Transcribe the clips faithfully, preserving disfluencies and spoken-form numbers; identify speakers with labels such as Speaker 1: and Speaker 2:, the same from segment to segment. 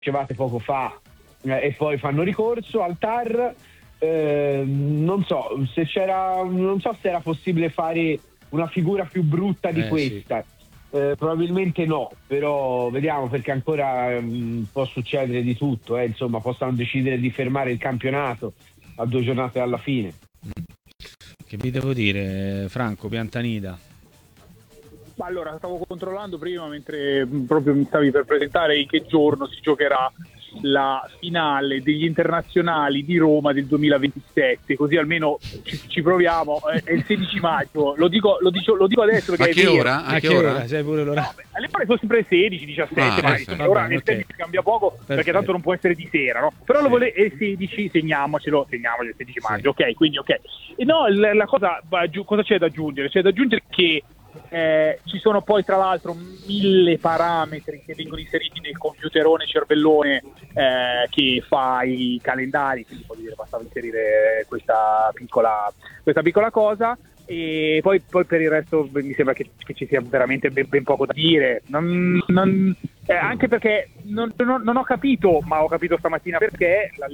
Speaker 1: dicevate poco fa, eh, e poi fanno ricorso al T A R. Eh, non so se c'era, non so se era possibile fare una figura più brutta di
Speaker 2: eh,
Speaker 1: questa.
Speaker 2: Sì.
Speaker 1: Eh, probabilmente no, però vediamo, perché ancora mh, può succedere di tutto, eh. Insomma, possono decidere di fermare il campionato a due giornate dalla fine.
Speaker 2: Che vi devo dire, Franco Piantanida?
Speaker 3: Ma allora, stavo controllando prima mentre proprio mi stavi per presentare in che giorno si giocherà la finale degli internazionali di Roma del duemilaventisette, così almeno ci, ci proviamo. È il sedici maggio, lo dico, lo dico, lo dico adesso perché
Speaker 4: a che
Speaker 3: è
Speaker 4: ora? A, a che ora? ora?
Speaker 2: Sai pure l'ora?
Speaker 3: No, beh, alle ore sono sempre sedici, diciassette,
Speaker 4: ah,
Speaker 3: ma
Speaker 4: insomma,
Speaker 3: ora
Speaker 2: bene,
Speaker 3: nel
Speaker 2: okay.
Speaker 3: tempo cambia poco,
Speaker 2: Perfetto.
Speaker 3: Perché tanto non può essere di sera, no? Però
Speaker 2: sì.
Speaker 3: lo vuole è sedici, segniamocelo, segniamocelo il sedici maggio,
Speaker 2: sì.
Speaker 3: ok, quindi ok. E no, la, la cosa, cosa c'è da aggiungere? C'è da aggiungere che Eh, ci sono poi tra l'altro mille parametri che vengono inseriti nel computerone cervellone eh, che fa i calendari, quindi vuol dire bastava inserire questa piccola, questa piccola cosa, e poi, poi per il resto mi sembra che, che ci sia veramente ben, ben poco da dire, non, non, eh, anche perché non, non, non ho capito, ma ho capito stamattina perché la,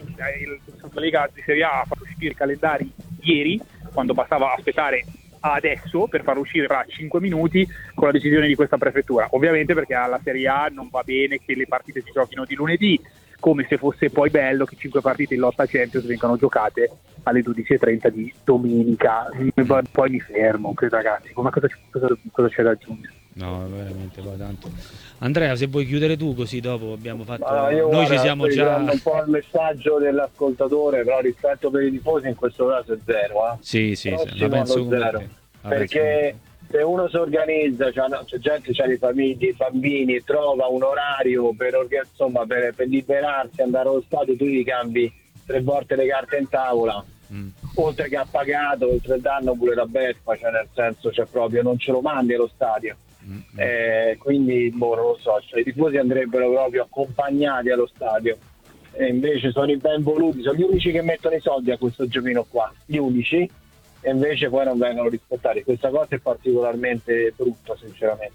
Speaker 3: la, la Lega di Serie A ha fatto uscire i calendari ieri, quando bastava aspettare adesso per far uscire fra cinque minuti con la decisione di questa prefettura, ovviamente perché alla Serie A non va bene che le partite si giochino di lunedì, come se fosse poi bello che cinque partite in lotta Champions vengano giocate alle dodici e trenta di domenica. Poi mi fermo, ragazzi, ma cosa, cosa, cosa c'è da aggiungere?
Speaker 2: No, veramente poi tanto. Andrea, se vuoi chiudere tu, così dopo abbiamo fatto.
Speaker 5: Ma io,
Speaker 2: Noi
Speaker 5: guarda,
Speaker 2: ci siamo già.
Speaker 5: un po' il messaggio dell'ascoltatore, però rispetto per i tifosi in questo caso è zero. Eh?
Speaker 2: Sì, sì,
Speaker 5: però
Speaker 2: sì, la penso come
Speaker 5: zero.
Speaker 2: te. La
Speaker 5: Perché
Speaker 2: penso
Speaker 5: se uno si organizza, c'è, no, c'è gente, c'ha le famiglie, i bambini, trova un orario per, insomma, per, per liberarsi, andare allo stadio, tu gli cambi tre volte le carte in tavola. Mm. Oltre che ha pagato, oltre il danno pure la beffa, cioè nel senso, cioè proprio non ce lo mandi allo stadio. Mm. Eh, quindi boh, non lo so, cioè, i tifosi andrebbero proprio accompagnati allo stadio, e invece sono i ben voluti, sono gli unici che mettono i soldi a questo giochino qua, gli unici, e invece poi non vengono rispettati. Questa cosa è particolarmente brutta, sinceramente.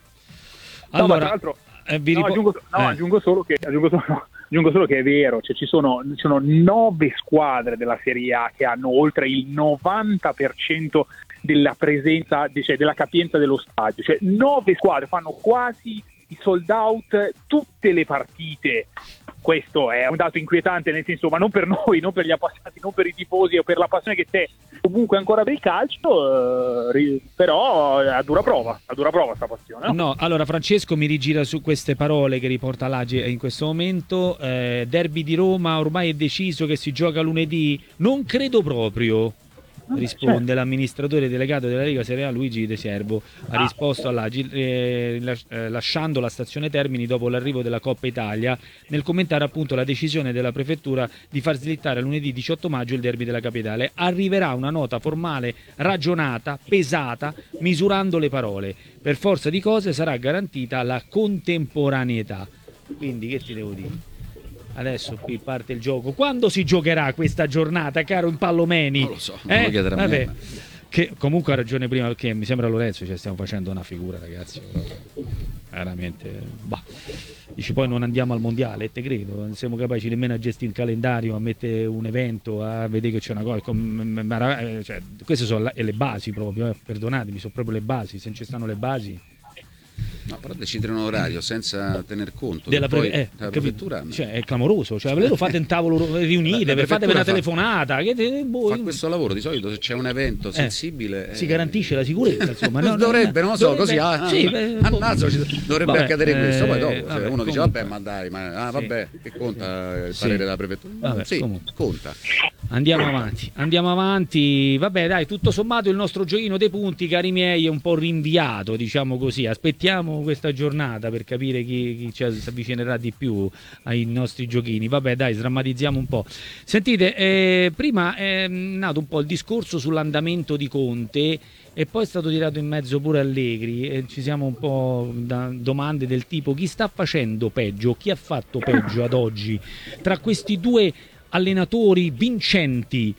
Speaker 2: Allora,
Speaker 3: no, ma tra l'altro
Speaker 2: eh, vi
Speaker 3: no,
Speaker 2: ripo-
Speaker 3: aggiungo, no,
Speaker 2: eh.
Speaker 3: aggiungo solo che aggiungo solo, no, aggiungo solo che è vero, cioè ci sono, ci sono nove squadre della Serie A che hanno oltre il novanta per cento della presenza, cioè della capienza dello stadio, cioè nove squadre fanno quasi i sold out tutte le partite. Questo è un dato inquietante, nel senso, ma non per noi, non per gli appassionati, non per i tifosi o per la passione che c'è comunque ancora per il calcio, eh, però a dura prova, a dura prova sta passione. No?
Speaker 2: No, allora Francesco mi rigira su queste parole che riporta l'A G in questo momento. Eh, derby di Roma, ormai è deciso che si gioca lunedì? Non credo proprio. Risponde certo. L'amministratore delegato della Lega Serie A Luigi De Servo, ha ah, risposto all'A G I eh, eh, lasciando la stazione Termini dopo l'arrivo della Coppa Italia, nel commentare appunto la decisione della prefettura di far slittare a lunedì diciotto maggio il derby della capitale. Arriverà una nota formale ragionata, pesata, misurando le parole. Per forza di cose sarà garantita la contemporaneità. Quindi che ti devo dire? Adesso qui parte il gioco. Quando si giocherà questa giornata, caro Impallomeni?
Speaker 4: Non lo so, non
Speaker 2: eh?
Speaker 4: lo chiedere a
Speaker 2: Vabbè.
Speaker 4: me.
Speaker 2: Che comunque ha ragione prima, perché mi sembra Lorenzo, cioè stiamo facendo una figura, ragazzi. Veramente. Bah. Dici poi non andiamo al mondiale, te credo, non siamo capaci nemmeno a gestire il calendario, a mettere un evento, a vedere che c'è una cosa. Cioè, queste sono le basi proprio, eh. Perdonatemi, sono proprio le basi, se non ci stanno le basi.
Speaker 4: No, però decidere un orario senza tener conto
Speaker 2: della
Speaker 4: che poi
Speaker 2: pre- eh,
Speaker 4: la prefettura,
Speaker 2: cioè, è clamoroso, cioè lo fate in tavolo riunite, per fate una telefonata che te, boh,
Speaker 4: fa questo lavoro di solito, se c'è un evento sensibile
Speaker 2: eh, si garantisce la sicurezza, insomma.
Speaker 4: No, dovrebbe, non lo so, dovrebbe, così ah,
Speaker 2: sì,
Speaker 4: ah, beh, naso, dovrebbe vabbè, accadere questo, poi dopo
Speaker 2: eh, vabbè,
Speaker 4: uno
Speaker 2: comunque,
Speaker 4: dice vabbè ma dai, ma ah, vabbè, sì, che conta il parere sì, della prefettura?
Speaker 2: Vabbè,
Speaker 4: sì,
Speaker 2: comunque.
Speaker 4: conta.
Speaker 2: Andiamo avanti, andiamo avanti. Vabbè, dai, tutto sommato il nostro giochino dei punti, cari miei, è un po' rinviato, diciamo così. Aspettiamo questa giornata per capire chi, chi ci avvicinerà di più ai nostri giochini. Vabbè, dai, sdrammatizziamo un po'. Sentite, eh, prima è nato un po' il discorso sull'andamento di Conte e poi è stato tirato in mezzo pure Allegri e ci siamo un po' da domande del tipo: chi sta facendo peggio, chi ha fatto peggio ad oggi tra questi due allenatori vincenti,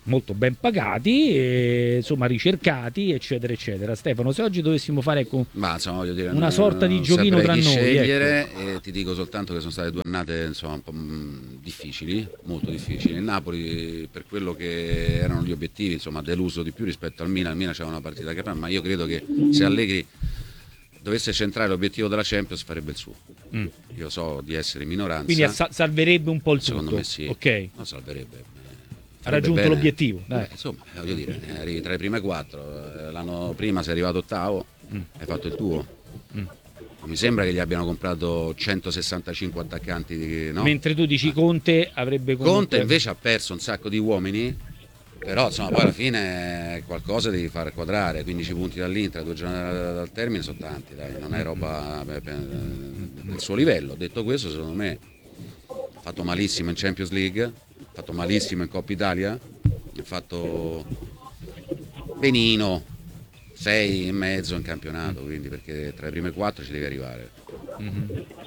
Speaker 2: molto ben pagati, e, insomma ricercati, eccetera eccetera. Stefano, se oggi dovessimo fare ecco,
Speaker 4: Ma, insomma, voglio dire,
Speaker 2: una sorta di giochino tra noi,
Speaker 4: scegliere,
Speaker 2: ecco.
Speaker 4: E ti dico soltanto che sono state due annate insomma un po' difficili, molto difficili. Il Napoli, per quello che erano gli obiettivi, insomma ha deluso di più rispetto al Milan. Il Milan c'era una partita che fa, ma io credo che se Allegri dovesse centrare l'obiettivo della Champions farebbe il suo. Mm. Io so di essere minoranza.
Speaker 2: Quindi sa- salverebbe un po' il
Speaker 4: secondo
Speaker 2: tutto.
Speaker 4: me sì.
Speaker 2: Ok.
Speaker 4: No, salverebbe.
Speaker 2: Ha raggiunto
Speaker 4: bene.
Speaker 2: l'obiettivo. Dai.
Speaker 4: Beh, insomma, voglio dire, arrivi tra le prime quattro. L'anno prima sei arrivato ottavo, mm. hai fatto il tuo. Mm. Mi sembra che gli abbiano comprato centosessantacinque attaccanti, no?
Speaker 2: Mentre tu dici Conte avrebbe comunque...
Speaker 4: Conte invece ha perso un sacco di uomini, però insomma poi alla fine qualcosa devi far quadrare. quindici punti dall'Inter, due giornate dal termine sono tanti, dai, non è roba del suo livello. Detto questo, secondo me ha fatto malissimo in Champions League, ha fatto malissimo in Coppa Italia, ha fatto benino, sei e mezzo in campionato, quindi perché tra le prime quattro ci devi arrivare. Mm-hmm.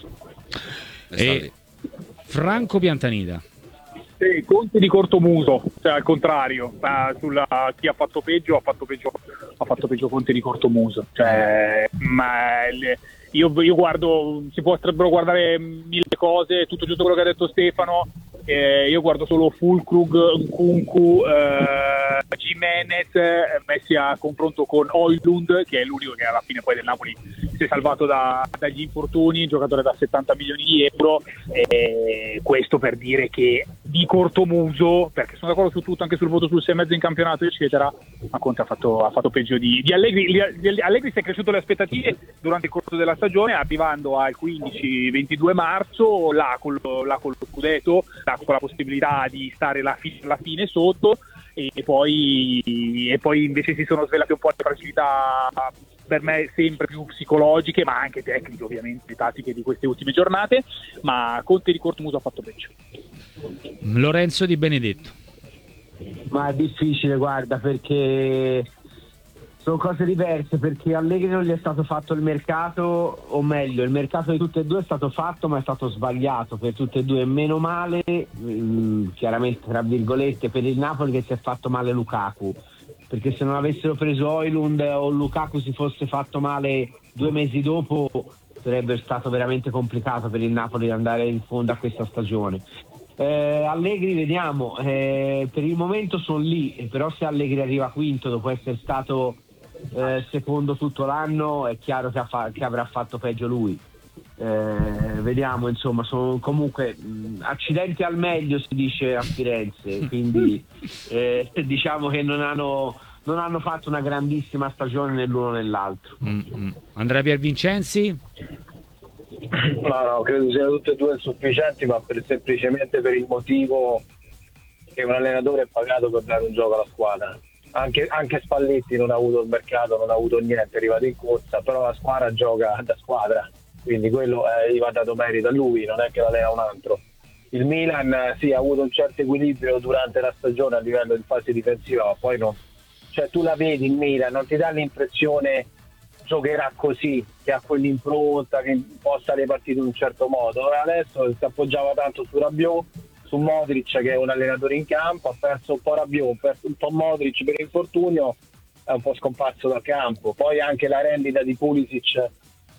Speaker 2: E Franco Piantanida.
Speaker 3: Sì, Conte di cortomuso, cioè al contrario, uh, sulla, chi ha fatto peggio ha fatto peggio, ha fatto peggio Conte di cortomuso. Cioè, ma le, io, io guardo, si potrebbero guardare mille cose, tutto giusto quello che ha detto Stefano. Eh, io guardo solo Fulkrug, Nkunku, eh, Jimenez eh, messi a confronto con Højlund, che è l'unico che alla fine poi del Napoli si è salvato da, dagli infortuni, giocatore da settanta milioni di euro. Eh, questo per dire che di cortomuso, perché sono d'accordo su tutto, anche sul voto sul sei e mezzo in campionato eccetera, ma Conte ha fatto, ha fatto peggio di, di Allegri. Di Allegri si è cresciuto le aspettative durante il corso della stagione, arrivando al quindici ventidue marzo là con, là con lo scudetto, là con la possibilità di stare la fine, la fine sotto, e poi, e poi invece si sono svelate un po' le fragilità per me sempre più psicologiche, ma anche tecniche ovviamente, tattiche di queste ultime giornate. Ma Conte di cortomuso ha fatto peggio.
Speaker 2: Lorenzo Di Benedetto.
Speaker 1: Ma è difficile, guarda, perché sono cose diverse, perché Allegri non gli è stato fatto il mercato, o meglio il mercato di tutte e due è stato fatto ma è stato sbagliato per tutte e due, meno male mh, chiaramente tra virgolette per il Napoli che si è fatto male Lukaku, perché se non avessero preso Højlund o Lukaku si fosse fatto male due mesi dopo sarebbe stato veramente complicato per il Napoli andare in fondo a questa stagione. Eh, Allegri vediamo, eh, per il momento sono lì, però se Allegri arriva quinto dopo essere stato eh, secondo tutto l'anno è chiaro che, ha fa- che avrà fatto peggio lui. Eh, vediamo, insomma, sono comunque mh, accidenti al meglio si dice a Firenze, quindi eh, diciamo che non hanno, non hanno fatto una grandissima stagione né l'uno né l'altro.
Speaker 2: Mm-hmm. Andrea Piervincenzi?
Speaker 5: No, no, credo siano tutte e due insufficienti, ma per, semplicemente per il motivo che un allenatore è pagato per dare un gioco alla squadra. Anche, anche Spalletti non ha avuto il mercato, non ha avuto niente, è arrivato in corsa, però la squadra gioca da squadra, quindi quello eh, gli va dato merito a lui, non è che la allena un altro. Il Milan eh, sì, ha avuto un certo equilibrio durante la stagione a livello di fase difensiva, ma poi no. Cioè tu la vedi il Milan, non ti dà l'impressione giocherà così, che ha quell'impronta, che imposta le partite in un certo modo. Adesso si appoggiava tanto su Rabiot, su Modric che è un allenatore in campo, ha perso un po' Rabiot, ha perso un po' Modric per infortunio, è un po' scomparso dal campo. Poi anche la rendita di Pulisic,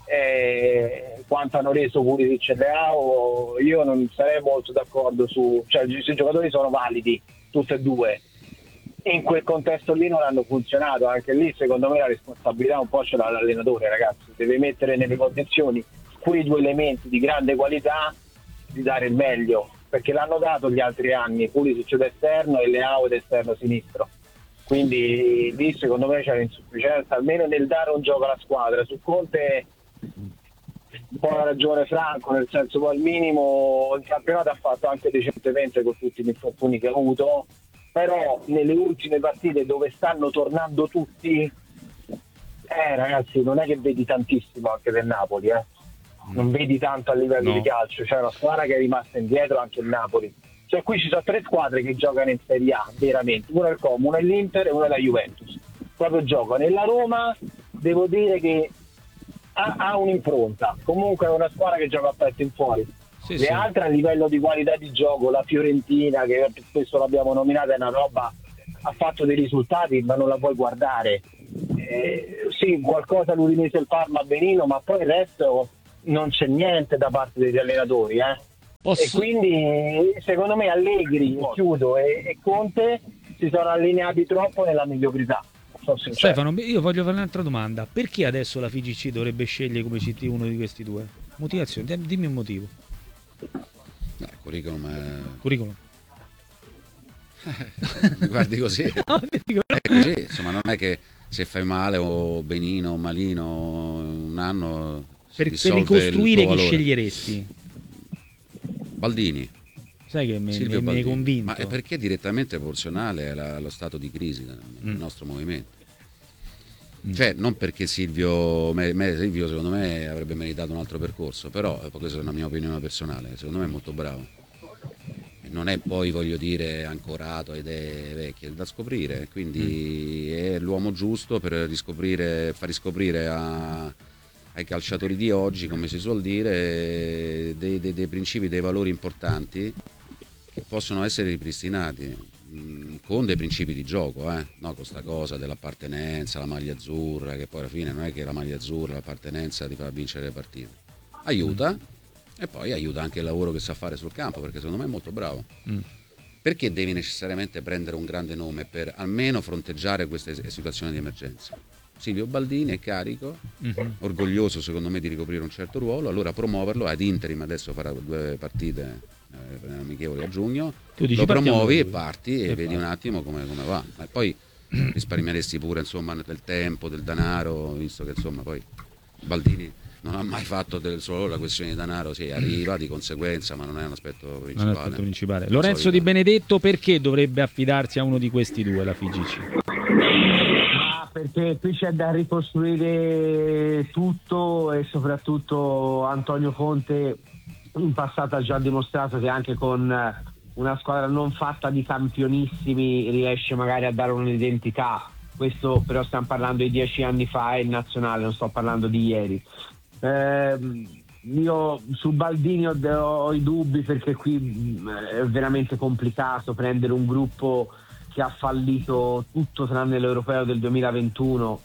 Speaker 5: eh, quanto hanno reso Pulisic e Leao, io non sarei molto d'accordo su, cioè i giocatori sono validi tutti e due, in quel contesto lì non hanno funzionato. Anche lì secondo me la responsabilità un po' ce l'ha l'allenatore, ragazzi, deve mettere nelle condizioni quei due elementi di grande qualità di dare il meglio, perché l'hanno dato gli altri anni, Pulisic d'esterno e Leao d'esterno sinistro, quindi lì secondo me c'è l'insufficienza almeno nel dare un gioco alla squadra. Su Conte un po' la ragione Franco, nel senso poi al minimo il campionato ha fatto anche decentemente con tutti gli infortuni che ha avuto, però nelle ultime partite dove stanno tornando tutti, eh ragazzi, non è che vedi tantissimo anche del Napoli, eh. Non vedi tanto a livello
Speaker 2: no.
Speaker 5: di calcio, c'è una squadra che è rimasta indietro, anche il Napoli. Cioè qui ci sono tre squadre che giocano in Serie A veramente, una è il Como, una è l'Inter e una è la Juventus, proprio giocano. E la Roma devo dire che ha, ha un'impronta, comunque è una squadra che gioca a petto in fuori.
Speaker 2: Sì,
Speaker 5: Le
Speaker 2: sì.
Speaker 5: altre a livello di qualità di gioco, la Fiorentina che spesso l'abbiamo nominata, è una roba ha fatto dei risultati, ma non la puoi guardare. Eh, sì, qualcosa l'Udinese e il Parma a Benino, ma poi il resto non c'è niente da parte degli allenatori, eh.
Speaker 2: Posso...
Speaker 5: E quindi secondo me Allegri, chiudo, e, e Conte si sono allineati troppo nella mediocrità.
Speaker 2: Stefano, io voglio fare un'altra domanda. Perché adesso la F I G C dovrebbe scegliere come C T uno di questi due? Motivazione, dimmi un motivo.
Speaker 4: No, curriculum è...
Speaker 2: Curriculum.
Speaker 4: Mi guardi così.
Speaker 2: No, dico, no.
Speaker 4: È così, insomma, non è che se fai male o benino o malino un anno
Speaker 2: per, per ricostruire chi sceglieresti?
Speaker 4: Baldini.
Speaker 2: Sai che mi,
Speaker 4: Silvio
Speaker 2: mi hai
Speaker 4: Baldini.
Speaker 2: convinto?
Speaker 4: Ma è perché è direttamente proporzionale allo stato di crisi del
Speaker 2: mm.
Speaker 4: nostro movimento. Mm. Cioè, non perché Silvio, me, me, Silvio secondo me avrebbe meritato un altro percorso, però questa è una mia opinione personale, secondo me è molto bravo. E non è poi, voglio dire, ancorato a idee vecchie, è da scoprire, quindi mm. è l'uomo giusto per riscoprire, far riscoprire a... ai calciatori di oggi, come si suol dire, dei, dei, dei principi, dei valori importanti che possono essere ripristinati mh, con dei principi di gioco, eh? No, con sta cosa dell'appartenenza, la maglia azzurra, che poi alla fine non è che la maglia azzurra, l'appartenenza ti fa vincere le partite. Aiuta, e poi aiuta anche il lavoro che sa fare sul campo, perché secondo me è molto bravo. Mm. Perché devi necessariamente prendere un grande nome per almeno fronteggiare queste situazioni di emergenza? Silvio Baldini è carico, uh-huh. orgoglioso secondo me di ricoprire un certo ruolo, allora promuoverlo ad interim, adesso farà due partite eh, amichevoli a giugno, lo promuovi e parti e, e vedi parti. Un attimo come, come va, e poi risparmieresti pure insomma del tempo, del denaro, visto che insomma poi Baldini non ha mai fatto del solo la questione di denaro, sì, arriva di conseguenza, ma non è un aspetto principale. Non è un aspetto principale.
Speaker 2: Lorenzo Di Benedetto, perché dovrebbe affidarsi a uno di questi due, la F I G C?
Speaker 1: Perché qui c'è da ricostruire tutto e soprattutto Antonio Conte in passato ha già dimostrato che anche con una squadra non fatta di campionissimi riesce magari a dare un'identità. Questo però stiamo parlando di dieci anni fa e il nazionale, non sto parlando di ieri. Eh, io su Baldini ho, ho i dubbi perché qui è veramente complicato prendere un gruppo che ha fallito tutto tranne l'Europeo del duemilaventuno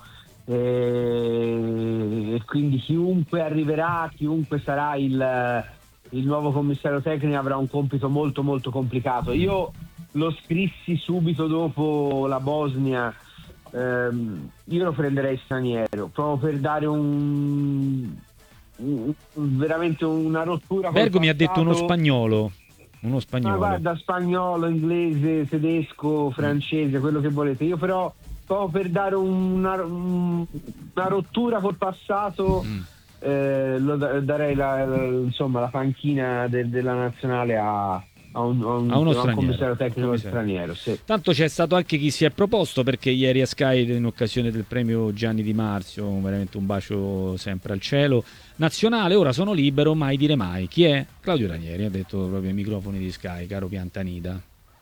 Speaker 1: e, e quindi chiunque arriverà, chiunque sarà il, il nuovo commissario tecnico avrà un compito molto molto complicato. Io lo scrissi subito dopo la Bosnia, ehm, io lo prenderei straniero proprio per dare un, un veramente una rottura.
Speaker 2: Bergo mi ha detto uno spagnolo. Uno spagnolo.
Speaker 1: Ma guarda, spagnolo, inglese, tedesco, francese, quello che volete. Io però proprio per dare una, una rottura col passato mm. eh, lo darei la, la, insomma la panchina de, della nazionale a, a, un, a, un,
Speaker 2: a uno
Speaker 1: a
Speaker 2: straniero,
Speaker 1: un commissario tecnico
Speaker 2: commissario.
Speaker 1: straniero. Sì.
Speaker 2: Tanto c'è stato anche chi si è proposto, perché ieri a Sky in occasione del premio Gianni Di Marzio, veramente un bacio sempre al cielo, nazionale, ora sono libero, mai dire mai. Chi è? Claudio Ranieri, ha detto proprio ai microfoni di Sky, caro Piantanida.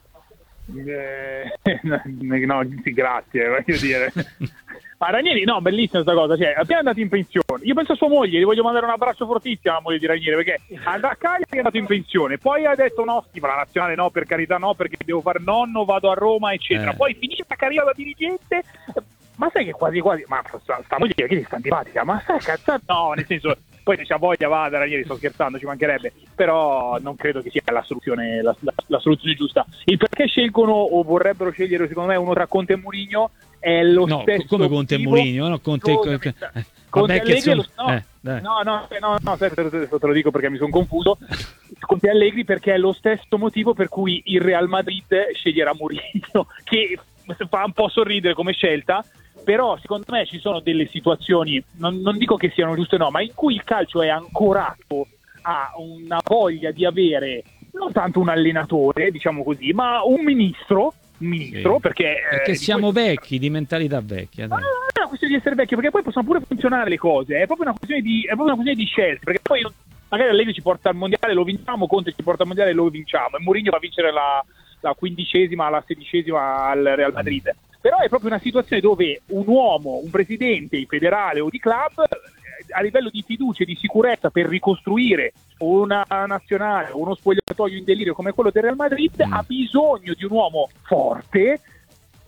Speaker 3: Eh, no, sì, grazie, voglio dire. Ma Ranieri, no, bellissima questa cosa, cioè, appena andato in pensione, io penso a sua moglie, gli voglio mandare un abbraccio fortissimo alla moglie di Ranieri, perché a Cagliari è andato in pensione, poi ha detto no, sì, ma la nazionale no, per carità no, perché devo fare nonno, vado a Roma, eccetera, eh. Poi finisce la carriera da dirigente, ma sai che quasi quasi, ma sta, sta moglie che sta antipatica, ma sai cazzato, no, nel senso, poi se c'ha voglia vada Ranieri, sto scherzando, ci mancherebbe, però non credo che sia la soluzione, la, la, la soluzione giusta. Il perché scelgono o vorrebbero scegliere secondo me uno tra Conte e Mourinho è lo
Speaker 2: no,
Speaker 3: stesso
Speaker 2: come Conte e Mourinho, no, Conte, Conte, eh,
Speaker 3: Conte
Speaker 2: Allegri,
Speaker 3: insomma, no,
Speaker 2: eh,
Speaker 3: no, no, no, no, te, te, te, te lo dico perché mi sono confuso. Conte e Allegri perché è lo stesso motivo per cui il Real Madrid sceglierà Mourinho, che fa un po' sorridere come scelta, però secondo me ci sono delle situazioni, non, non dico che siano giuste no, ma in cui il calcio è ancorato a una voglia di avere non tanto un allenatore, diciamo così, ma un ministro, un ministro sì. perché,
Speaker 2: perché
Speaker 3: eh,
Speaker 2: siamo
Speaker 3: questo...
Speaker 2: vecchi, di mentalità vecchia.
Speaker 3: No, no, no, è una questione di essere vecchi, perché poi possono pure funzionare le cose, è proprio una questione di, è proprio una questione di scelte, perché poi magari Allegri ci porta al mondiale, lo vinciamo, Conte ci porta al mondiale, lo vinciamo, e Mourinho va a vincere la, la quindicesima, la sedicesima al Real Madrid. Però è proprio una situazione dove un uomo, un presidente federale o di club, a livello di fiducia e di sicurezza per ricostruire una nazionale o uno spogliatoio in delirio come quello del Real Madrid, mm. ha bisogno di un uomo forte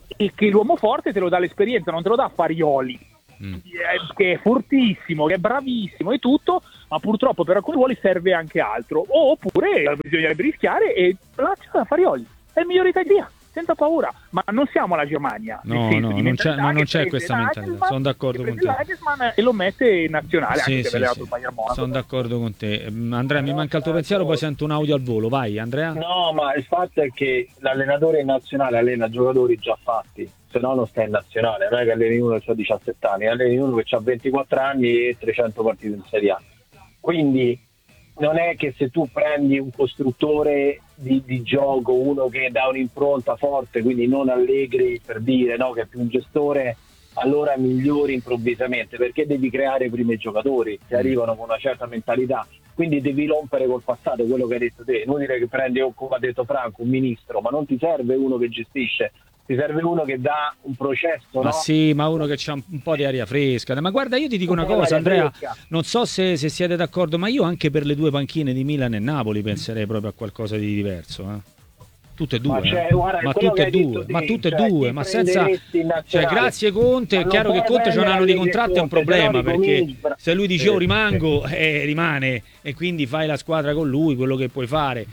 Speaker 3: e che l'uomo forte te lo dà l'esperienza, non te lo dà Farioli, mm. che è fortissimo, che è bravissimo e tutto, ma purtroppo per alcuni ruoli serve anche altro. Oppure bisognerebbe rischiare e lascia Farioli, è il migliore italiano, senza paura, ma non siamo la Germania.
Speaker 2: No, no, non c'è, ma non c'è questa mentalità, sono d'accordo con te.
Speaker 3: E lo mette in nazionale,
Speaker 2: sì,
Speaker 3: anche se
Speaker 2: sì,
Speaker 3: aveva
Speaker 2: sì.
Speaker 3: il Bayern Monaco.
Speaker 2: Sono d'accordo con te. Andrea, mi manca il tuo pensiero, poi sento un audio al volo, vai Andrea.
Speaker 5: No, ma il fatto è che l'allenatore in nazionale allena giocatori già fatti, se no non sta in nazionale, non è che alleni uno che ha diciassette anni, alleni uno che ha ventiquattro anni e trecento partite in Serie A. Quindi non è che se tu prendi un costruttore di, di gioco, uno che dà un'impronta forte, quindi non Allegri per dire, no, che è più un gestore, allora migliori improvvisamente, perché devi creare prima i giocatori che arrivano con una certa mentalità, quindi devi rompere col passato, quello che hai detto te. Inutile che prendi, come ha detto Franco, un ministro, ma non ti serve uno che gestisce, ti serve uno che dà un processo,
Speaker 2: ma
Speaker 5: no?
Speaker 2: sì, ma uno che c'ha un po' di aria fresca. Ma guarda, io ti dico una cosa, Andrea, non so se, se siete d'accordo, ma io anche per le due panchine di Milan e Napoli penserei proprio a qualcosa di diverso, eh. Tutte e due,
Speaker 5: ma, cioè,
Speaker 2: eh.
Speaker 5: guarda,
Speaker 2: ma tutte e due,
Speaker 5: te,
Speaker 2: ma tutte e
Speaker 5: cioè,
Speaker 2: due, ma senza, cioè, grazie Conte, è chiaro che Conte c'ha un anno di contratto, è un problema, perché se lui dice io rimango, eh, rimane, e quindi fai la squadra con lui, quello che puoi fare,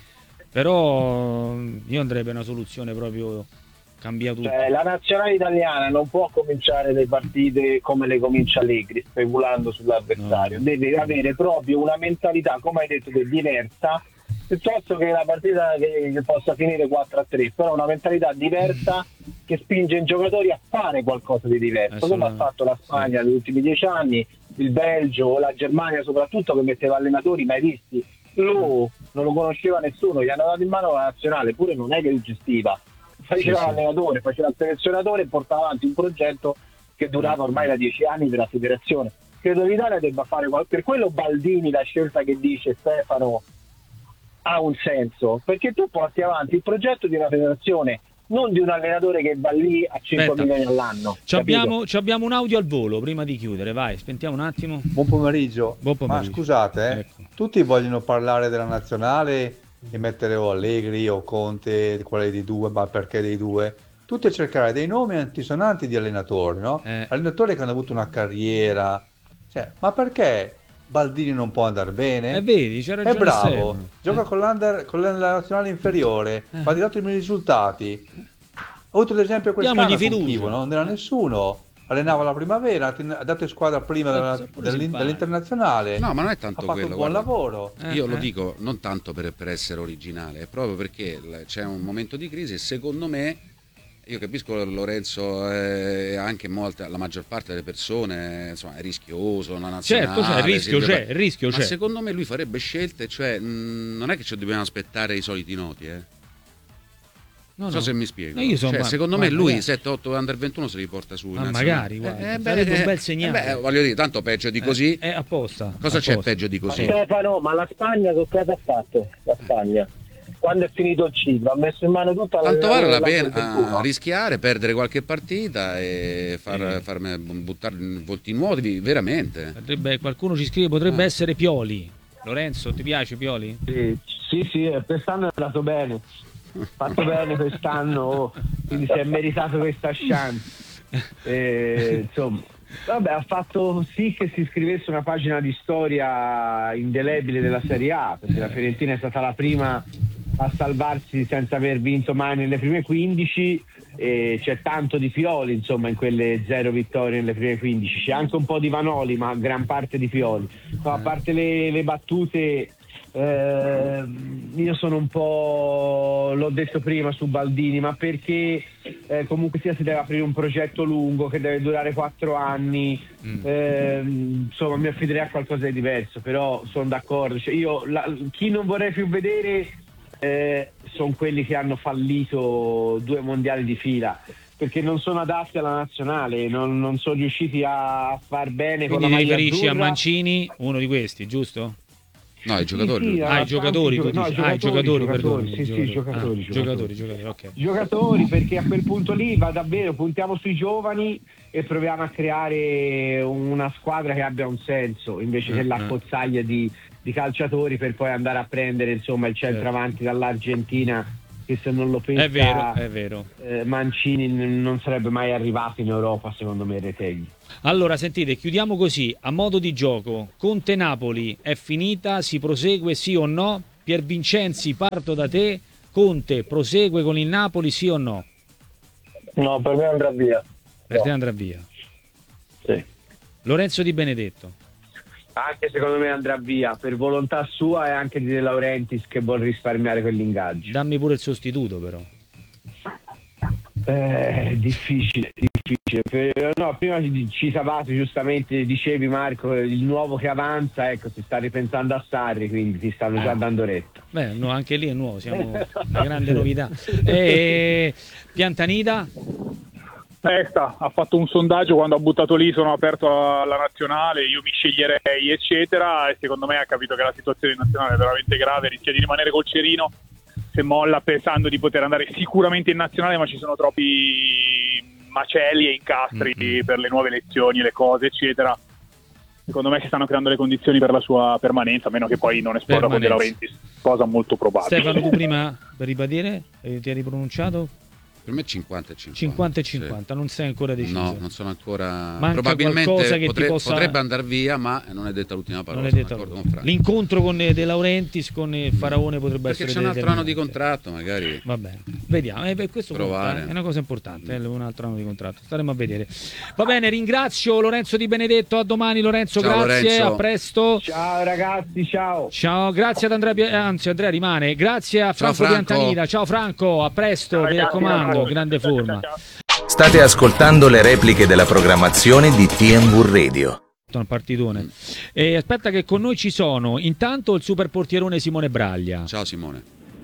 Speaker 2: però io andrei per una soluzione proprio cambia tutto.
Speaker 5: Cioè, la nazionale italiana non può cominciare le partite come le comincia Allegri, speculando sull'avversario, no. Deve avere proprio una mentalità, come hai detto, diversa, piuttosto che la partita che, che possa finire quattro a tre, però una mentalità diversa che spinge i giocatori a fare qualcosa di diverso, come ha fatto la Spagna sì. negli ultimi dieci anni, il Belgio, la Germania soprattutto, che metteva allenatori mai visti. Lo non lo conosceva nessuno, gli hanno dato in mano la nazionale, pure non è che li gestiva, faceva sì, l'allenatore, sì. faceva il selezionatore e portava avanti un progetto che durava ormai da dieci anni della federazione. Credo l'Italia debba fare qualcosa, per quello Baldini, la scelta che dice Stefano, ha un senso, perché tu porti avanti il progetto di una federazione, non di un allenatore che va lì a cinque milioni all'anno.
Speaker 2: Ci abbiamo, ci abbiamo un audio al volo prima di chiudere, vai, spentiamo un attimo.
Speaker 6: Buon pomeriggio.
Speaker 2: Buon pomeriggio.
Speaker 6: Ma scusate, eh,
Speaker 2: ecco.
Speaker 6: tutti vogliono parlare della nazionale e mettere o Allegri o Conte, quale dei due, ma perché dei due? Tutti a cercare dei nomi antisonanti di allenatori, no?
Speaker 2: Eh.
Speaker 6: Allenatori che hanno avuto una carriera, cioè, ma perché Baldini non può andare bene?
Speaker 2: Eh, vedi, c'è ragione.
Speaker 6: È bravo,
Speaker 2: sempre.
Speaker 6: gioca
Speaker 2: eh.
Speaker 6: con, l'under, con la nazionale inferiore,
Speaker 2: eh.
Speaker 6: fa di ottimi risultati. Ho avuto l'esempio quest'anno con Chivo, no? Non era nessuno, allenava la primavera, ha dato squadra prima della, dell'in, dell'internazionale.
Speaker 4: No, ma non è tanto
Speaker 6: ha fatto
Speaker 4: quello,
Speaker 6: un buon
Speaker 4: guarda.
Speaker 6: lavoro.
Speaker 4: Eh, Io
Speaker 2: eh.
Speaker 4: lo dico non tanto per, per essere originale, è proprio perché c'è un momento di crisi e secondo me, io capisco Lorenzo, eh, anche molta, la maggior parte delle persone, insomma, è rischioso, una nazionale.
Speaker 2: Certo, c'è, il rischio c'è, il rischio
Speaker 4: ma
Speaker 2: c'è.
Speaker 4: secondo me lui farebbe scelte, cioè mh, non è che ci dobbiamo aspettare i soliti noti, eh.
Speaker 2: No,
Speaker 4: non so
Speaker 2: no.
Speaker 4: se mi spiego.
Speaker 2: No, io sono,
Speaker 4: cioè,
Speaker 2: ma,
Speaker 4: secondo
Speaker 2: ma
Speaker 4: me lui
Speaker 2: magari.
Speaker 4: sette otto under ventuno se li porta su.
Speaker 2: Ma magari, guarda,
Speaker 4: eh,
Speaker 2: sarebbe
Speaker 4: beh,
Speaker 2: un bel segnale.
Speaker 4: Eh, beh, voglio dire, tanto peggio di così.
Speaker 2: È eh, apposta.
Speaker 4: Cosa
Speaker 2: apposta.
Speaker 4: c'è peggio di così?
Speaker 5: Ma Stefano, ma la Spagna che cosa ha fatto? La Spagna? Quando è finito il ciclo ha messo in mano tutta la
Speaker 4: tanto vale la pena
Speaker 5: ventuno.
Speaker 4: rischiare, perdere qualche partita e far,
Speaker 2: sì.
Speaker 4: far buttare volti nuovi veramente.
Speaker 2: Potrebbe, qualcuno ci scrive, potrebbe
Speaker 4: Ah.
Speaker 2: essere Pioli. Lorenzo, ti piace Pioli?
Speaker 1: Sì, sì, sì, quest'anno è andato bene, fatto bene quest'anno, quindi si è meritato questa chance. E, insomma, vabbè, ha fatto sì che si scrivesse una pagina di storia indelebile della Serie A, perché la Fiorentina è stata la prima a salvarsi senza aver vinto mai nelle prime quindici, e c'è tanto di Pioli insomma in quelle zero vittorie nelle prime quindici, c'è anche un po' di Vanoli ma gran parte di Pioli. No, a parte le, le battute, eh, io sono un po', l'ho detto prima su Baldini, ma perché eh, comunque sia si deve aprire un progetto lungo che deve durare quattro anni, mm. eh, insomma mi affiderei a qualcosa di diverso, però sono d'accordo, cioè, io la, chi non vorrei più vedere Eh, sono quelli che hanno fallito due mondiali di fila, perché non sono adatti alla nazionale, non, non sono riusciti a far bene.
Speaker 2: Quindi
Speaker 1: con la
Speaker 2: ti
Speaker 1: maglia
Speaker 2: riferisci
Speaker 1: azzurra.
Speaker 2: a Mancini, uno di questi, giusto?
Speaker 4: No, i giocatori.
Speaker 1: Sì, sì,
Speaker 2: ah, i giocatori,
Speaker 1: tanti,
Speaker 2: tu
Speaker 1: no,
Speaker 2: dici.
Speaker 1: giocatori,
Speaker 2: ah, i giocatori,
Speaker 1: giocatori,
Speaker 2: perdoni,
Speaker 1: sì, sì, giocatori,
Speaker 2: ah,
Speaker 1: giocatori.
Speaker 2: giocatori, giocatori, ok.
Speaker 1: Giocatori, perché a quel punto lì va davvero, puntiamo sui giovani e proviamo a creare una squadra che abbia un senso, invece che
Speaker 2: Eh,
Speaker 1: l'accozzaglia di, di calciatori per poi andare a prendere insomma il centravanti dall'Argentina perché se non lo pensa
Speaker 2: È vero, è vero.
Speaker 1: eh, Mancini n- non sarebbe mai arrivato in Europa, secondo me, Retegui.
Speaker 2: Allora, sentite, chiudiamo così, a modo di gioco. Conte-Napoli è finita, si prosegue sì o no? Pier Vincenzi, parto da te. Conte prosegue con il Napoli sì o no?
Speaker 5: No, per me andrà via.
Speaker 2: Per
Speaker 5: No.
Speaker 2: te andrà via.
Speaker 5: Sì.
Speaker 2: Lorenzo Di Benedetto.
Speaker 1: Anche secondo me andrà via, per volontà sua e anche di De Laurentiis, che vuol risparmiare quell'ingaggio.
Speaker 2: Dammi pure il sostituto però.
Speaker 1: Eh, difficile, difficile. Per- no, prima ci, ci Savati, giustamente dicevi Marco, il nuovo che avanza, ecco, si sta ripensando a Sarri, quindi ti stanno già dando retta.
Speaker 2: Beh, no, anche lì è nuovo, siamo una grande novità. E Piantanida?
Speaker 3: Testa ha fatto un sondaggio quando ha buttato lì, sono aperto alla nazionale, io mi sceglierei eccetera, e secondo me ha capito che la situazione nazionale è veramente grave, rischia di rimanere col cerino se molla, pensando di poter andare sicuramente in nazionale, ma ci sono troppi macelli e incastri mm-hmm. per le nuove elezioni, le cose eccetera. Secondo me si stanno creando le condizioni per la sua permanenza, a meno che poi non esploda con De Laurentiis, cosa molto probabile.
Speaker 2: Stefano, tu prima per ribadire eh, ti hai ripronunciato?
Speaker 4: Per me cinquanta e cinquanta.
Speaker 2: cinquanta e cinquanta, sì. Non sei ancora deciso.
Speaker 4: No, non sono ancora.
Speaker 2: Manca
Speaker 4: probabilmente
Speaker 2: che
Speaker 4: potre...
Speaker 2: ti possa...
Speaker 4: potrebbe andare via, ma non è detta l'ultima parola.
Speaker 2: Non è detta con l'incontro con De Laurentiis, con il Faraone potrebbe
Speaker 4: Perché
Speaker 2: essere
Speaker 4: c'è un altro anno di contratto, magari.
Speaker 2: Va bene, vediamo. Eh, beh, questo
Speaker 4: Provare.
Speaker 2: È una cosa importante, eh, un altro anno di contratto. Staremo a vedere. Va bene, ringrazio Lorenzo Di Benedetto. A domani, Lorenzo.
Speaker 4: Ciao,
Speaker 2: grazie.
Speaker 4: Lorenzo.
Speaker 2: A presto.
Speaker 1: Ciao ragazzi, ciao.
Speaker 2: Ciao, grazie ad Andrea. Pia- Anzi, Andrea rimane. Grazie a Franco,
Speaker 4: Franco.
Speaker 2: Piantanida. Ciao Franco, a presto.
Speaker 3: Ciao,
Speaker 2: Mi
Speaker 3: ragazzi,
Speaker 2: raccomando,
Speaker 3: ciao.
Speaker 2: grande forma.
Speaker 7: State ascoltando le repliche della programmazione di T M V Radio.
Speaker 2: Un partitone. E aspetta che con noi ci sono intanto il super portierone Simone Braglia.
Speaker 4: Ciao Simone.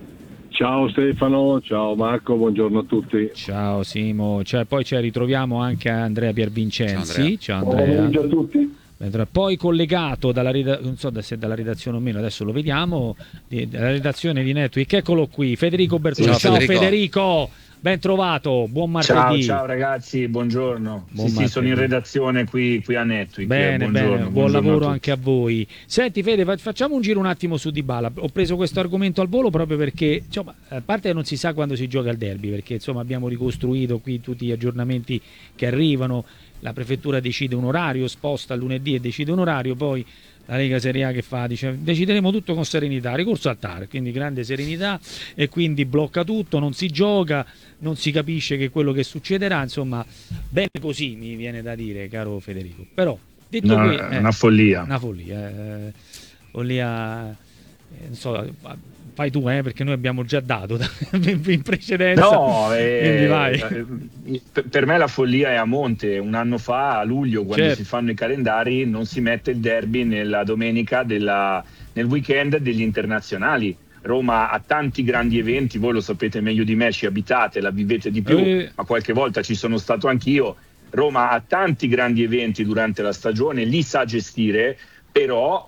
Speaker 8: Ciao Stefano, ciao Marco, buongiorno a tutti.
Speaker 2: Ciao Simo, cioè, poi ci ritroviamo anche a Andrea Piervincenzi. Ciao
Speaker 4: Ciao
Speaker 2: Andrea.
Speaker 8: Buon pomeriggio a tutti.
Speaker 2: Poi collegato dalla redazione, non so se dalla redazione o meno, adesso lo vediamo, di- dalla redazione di Network, eccolo qui, Federico Bertolucci.
Speaker 4: Ciao,
Speaker 2: Ciao
Speaker 4: Federico.
Speaker 2: Federico, ben trovato, buon
Speaker 9: Ciao,
Speaker 2: martedì.
Speaker 9: ciao ragazzi, buongiorno.
Speaker 2: Buon
Speaker 9: sì, sì, sono in
Speaker 2: martedì.
Speaker 9: redazione qui, qui a Network.
Speaker 2: Bene,
Speaker 9: buongiorno,
Speaker 2: bene, buon
Speaker 9: buongiorno a
Speaker 2: lavoro
Speaker 9: tutti.
Speaker 2: anche a voi. Senti Fede, fa- facciamo un giro un attimo su Dybala. Ho preso questo argomento al volo proprio perché, insomma, a parte che non si sa quando si gioca il derby, perché insomma abbiamo ricostruito qui tutti gli aggiornamenti che arrivano, la prefettura decide un orario, sposta lunedì e decide un orario, poi la Lega Serie A che fa? Dice decideremo tutto con serenità, ricorso al T A R, quindi grande serenità, e quindi blocca tutto, non si gioca, non si capisce che quello che succederà, insomma, bene così mi viene da dire, caro Federico. Però detto
Speaker 9: No,
Speaker 2: que-
Speaker 9: è
Speaker 2: eh,
Speaker 9: una follia.
Speaker 2: una follia, eh, follia, eh, non so, fai tu, eh, perché noi abbiamo già dato in precedenza.
Speaker 9: No, eh,
Speaker 2: quindi vai.
Speaker 9: eh, per- per me la follia è a monte. Un anno fa, a luglio, quando
Speaker 2: Certo.
Speaker 9: si fanno i calendari, non si mette il derby nella domenica della, nel weekend degli internazionali. Roma ha tanti grandi eventi, voi lo sapete meglio di me, ci abitate, la vivete di più,
Speaker 2: Eh.
Speaker 9: ma qualche volta ci sono stato anch'io. Roma ha tanti grandi eventi durante la stagione, li sa gestire, però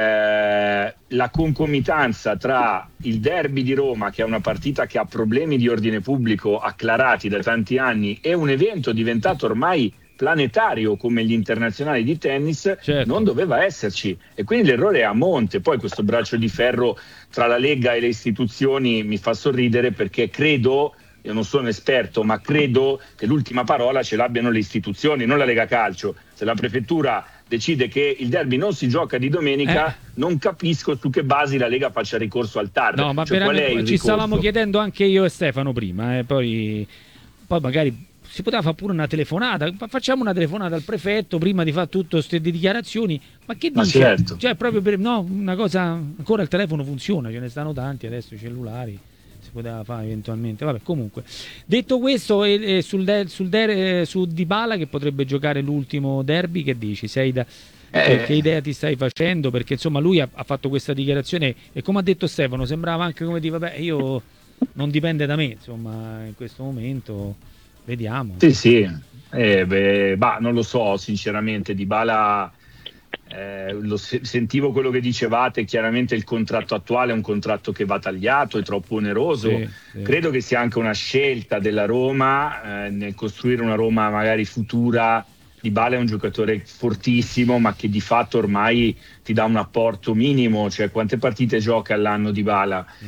Speaker 9: eh, la concomitanza tra il derby di Roma, che è una partita che ha problemi di ordine pubblico acclarati da tanti anni, e un evento diventato ormai planetario come gli internazionali di tennis,
Speaker 2: Certo.
Speaker 9: non doveva esserci, e quindi l'errore è a monte. Poi questo braccio di ferro tra la Lega e le istituzioni mi fa sorridere, perché credo, io non sono esperto, ma credo che l'ultima parola ce l'abbiano le istituzioni, non la Lega Calcio. Se la prefettura decide che il derby non si gioca di domenica,
Speaker 2: Eh.
Speaker 9: non capisco su che basi la Lega faccia ricorso al T A R.
Speaker 2: No, ma
Speaker 9: Cioè, qual è
Speaker 2: veramente
Speaker 9: il
Speaker 2: ci
Speaker 9: ricorso?
Speaker 2: stavamo chiedendo anche io e Stefano prima, eh, poi, poi magari si poteva fare pure una telefonata, fa- facciamo una telefonata al prefetto prima di fare tutte queste dichiarazioni, ma che
Speaker 9: Ma
Speaker 2: dice?
Speaker 9: certo.
Speaker 2: Cioè proprio per, no, una cosa, ancora il telefono funziona, ce ne stanno tanti adesso, i cellulari, si poteva fare eventualmente, vabbè, comunque. Detto questo, e, e sul, de- sul der- su Dybala che potrebbe giocare l'ultimo derby, che dici? Sei da...
Speaker 9: Eh.
Speaker 2: Che idea ti stai facendo? Perché insomma lui ha, ha fatto questa dichiarazione e, come ha detto Stefano, sembrava anche come dire vabbè, io non dipende da me, insomma, in questo momento vediamo.
Speaker 9: Sì, sì, eh, beh, bah, non lo so sinceramente. Dybala, eh, lo se- sentivo quello che dicevate, chiaramente il contratto attuale è un contratto che va tagliato, è troppo oneroso.
Speaker 2: Sì, sì.
Speaker 9: Credo che sia anche una scelta della Roma eh, nel costruire una Roma magari futura. Dybala è un giocatore fortissimo, ma che di fatto ormai ti dà un apporto minimo. Cioè, quante partite gioca all'anno Dybala?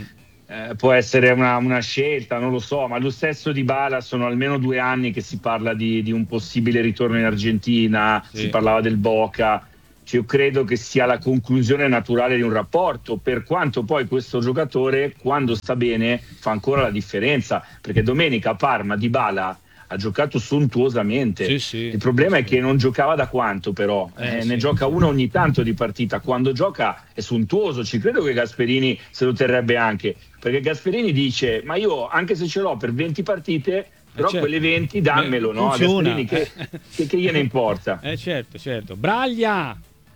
Speaker 9: eh, può essere una, una scelta, non lo so, ma lo stesso Dybala sono almeno due anni che si parla di, di un possibile ritorno in Argentina,
Speaker 2: Sì.
Speaker 9: si parlava del Boca. Cioè, io credo che sia la conclusione naturale di un rapporto, per quanto poi questo giocatore, quando sta bene, fa ancora la differenza, perché domenica a Parma Dybala ha giocato sontuosamente.
Speaker 2: Sì, sì.
Speaker 9: Il problema
Speaker 2: Sì.
Speaker 9: è che non giocava da quanto, però
Speaker 2: Eh,
Speaker 9: eh,
Speaker 2: sì.
Speaker 9: ne gioca una ogni tanto di partita. Quando gioca è sontuoso. Ci credo che Gasperini se lo terrebbe anche, perché Gasperini dice: ma io anche se ce l'ho per venti partite, però
Speaker 2: certo.
Speaker 9: quelle venti dammelo,
Speaker 2: Beh,
Speaker 9: no? A
Speaker 2: funziona.
Speaker 9: Gasperini che, che, che gliene importa?
Speaker 2: Eh certo, certo. Braglia!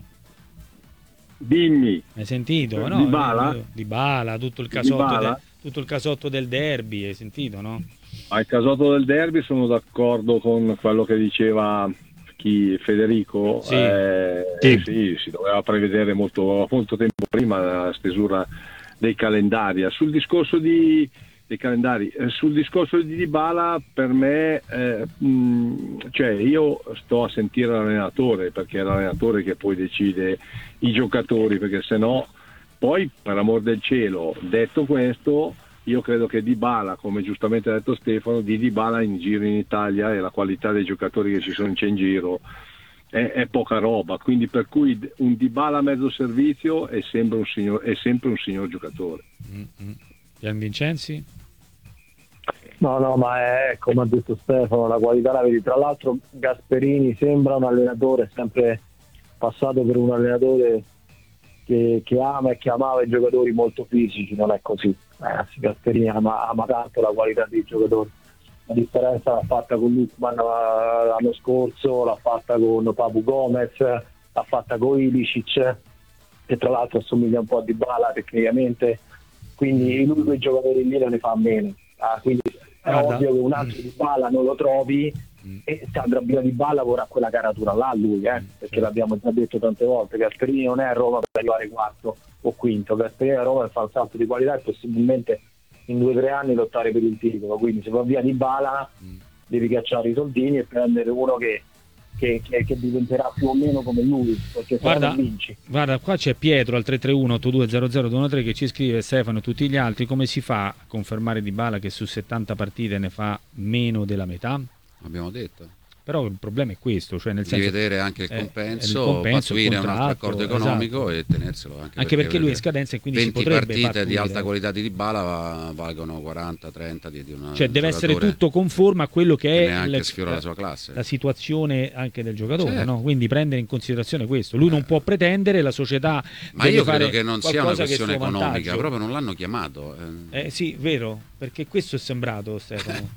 Speaker 8: Dimmi.
Speaker 2: Hai sentito? No?
Speaker 8: Dybala?
Speaker 2: Dybala, tutto il casotto,
Speaker 8: Dybala?
Speaker 2: del, tutto il casotto del derby, hai sentito, no?
Speaker 8: Al casotto del derby sono d'accordo con quello che diceva chi Federico.
Speaker 2: Sì.
Speaker 8: Eh,
Speaker 9: Sì.
Speaker 8: sì, si doveva prevedere molto, molto tempo prima la stesura dei calendari. Sul discorso di dei calendari, eh, sul discorso di Dybala, per me eh, mh, cioè io sto a sentire l'allenatore, perché è l'allenatore che poi decide i giocatori, perché se no poi, per amor del cielo, detto questo, io credo che Dybala, come giustamente ha detto Stefano, di Dybala in giro in Italia e la qualità dei giocatori che ci sono c'è in giro è, è poca roba, quindi per cui un Dybala a mezzo servizio è sempre un signor, è sempre un signor giocatore.
Speaker 2: Mm-hmm. Gian Vincenzi?
Speaker 5: No, no, ma è come ha detto Stefano, la qualità la vedi. Tra l'altro Gasperini sembra un allenatore, sempre passato per un allenatore che, che ama e che amava i giocatori molto fisici, non è così. Eh, Gasperini ama, ama tanto la qualità dei giocatori. La differenza l'ha fatta con Lukman l'anno scorso, l'ha fatta con Papu Gomez, l'ha fatta con Ilicic, che tra l'altro assomiglia un po' a Dybala tecnicamente, quindi lui quei giocatori lì non ne fa a meno. Ah, quindi è
Speaker 2: Guarda.
Speaker 5: ovvio che un altro Dybala non lo trovi,
Speaker 2: Mm.
Speaker 5: e Sandro Bia Dybala vorrà quella caratura là lui, eh, perché
Speaker 2: Sì.
Speaker 5: l'abbiamo già detto tante volte. Gasperini non è a Roma per arrivare quarto o quinto, Gasperini a Roma per fare un salto di qualità e possibilmente in due o tre anni lottare per il titolo, quindi se va via Dybala
Speaker 2: Mm.
Speaker 5: devi cacciare i soldini e prendere uno che, che, che, che diventerà più o meno come lui, perché se no
Speaker 2: Guarda,
Speaker 5: non vinci.
Speaker 2: guarda, qua c'è Pietro al tre tre uno otto due zero zero due uno tre che ci scrive: Stefano e tutti gli altri, come si fa a confermare Dybala che su settanta partite ne fa meno della metà?
Speaker 4: Abbiamo detto.
Speaker 2: Però il problema è questo, cioè nel
Speaker 4: Di
Speaker 2: senso
Speaker 4: vedere anche il
Speaker 2: eh,
Speaker 4: compenso,
Speaker 2: il compenso, il
Speaker 4: pattuire un altro
Speaker 2: contratto,
Speaker 4: accordo economico
Speaker 2: esatto.
Speaker 4: e tenerselo anche,
Speaker 2: Anche perché lui è in scadenza e quindi si
Speaker 4: venti
Speaker 2: potrebbe
Speaker 4: partite di
Speaker 2: pattuire.
Speaker 4: alta qualità di Dybala va- valgono quaranta trenta di, di una
Speaker 2: Cioè deve essere
Speaker 4: giocatore
Speaker 2: tutto conforme a quello che
Speaker 4: che
Speaker 2: è
Speaker 4: neanche
Speaker 2: il-
Speaker 4: sfiora
Speaker 2: la,
Speaker 4: la sua classe.
Speaker 2: la situazione anche del giocatore,
Speaker 4: Certo.
Speaker 2: no? Quindi prendere in considerazione questo. Lui non può pretendere, la società
Speaker 4: Ma
Speaker 2: deve
Speaker 4: io
Speaker 2: fare
Speaker 4: credo che non sia una
Speaker 2: qualcosa che è
Speaker 4: questione
Speaker 2: suo
Speaker 4: economica,
Speaker 2: vantaggio.
Speaker 4: proprio non l'hanno chiamato. eh.
Speaker 2: Eh sì, vero, perché questo è sembrato, Stefano.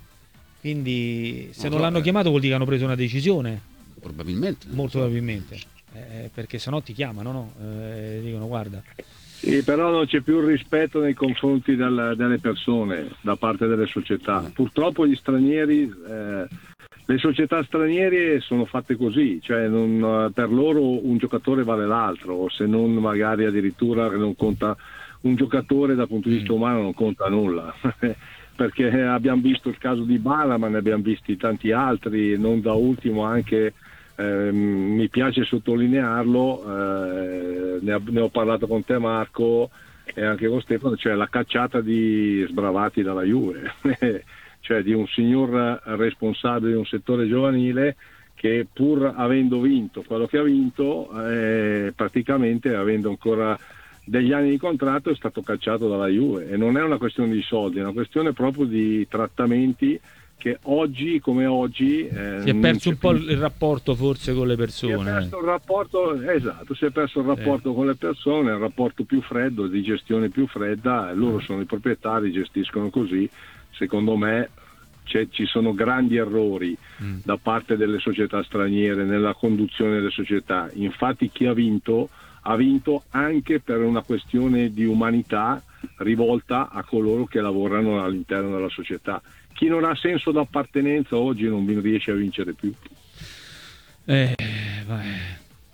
Speaker 2: Quindi se
Speaker 4: Non
Speaker 2: non
Speaker 4: so,
Speaker 2: l'hanno
Speaker 4: eh.
Speaker 2: chiamato vuol dire che hanno preso una decisione,
Speaker 4: Probabilmente. non
Speaker 2: molto
Speaker 4: so.
Speaker 2: probabilmente. Eh, perché se no ti chiamano, no? Eh, dicono guarda.
Speaker 8: Sì, però non c'è più rispetto nei confronti del- delle persone da parte delle società. Purtroppo gli stranieri, eh, le società straniere sono fatte così, cioè non- per loro un giocatore vale l'altro, o se non magari addirittura non conta un giocatore dal punto di vista umano non conta nulla. Perché abbiamo visto il caso di Bala, ma ne abbiamo visti tanti altri, non da ultimo anche ehm, mi piace sottolinearlo, eh, ne, ho- ne ho parlato con te Marco e anche con Stefano, cioè la cacciata di sbravati dalla Juve, cioè di un signor responsabile di un settore giovanile che pur avendo vinto quello che ha vinto, eh, praticamente avendo ancora degli anni di contratto è stato cacciato dalla Juve, e non è una questione di soldi, è una questione proprio di trattamenti che oggi come oggi eh,
Speaker 2: Si è
Speaker 8: non
Speaker 2: perso
Speaker 8: c'è
Speaker 2: un po'
Speaker 8: più.
Speaker 2: il rapporto forse con le
Speaker 8: Si è
Speaker 2: persone.
Speaker 8: perso il rapporto, esatto, si è perso il rapporto con le persone, il rapporto più freddo, di gestione più fredda, e loro sono i proprietari, gestiscono così. Secondo me c'è- ci sono grandi errori
Speaker 2: Mm.
Speaker 8: da parte delle società straniere nella conduzione delle società. Infatti chi ha vinto ha vinto anche per una questione di umanità rivolta a coloro che lavorano all'interno della società. Chi non ha senso d'appartenenza oggi non riesce a vincere più.
Speaker 2: Eh, vai.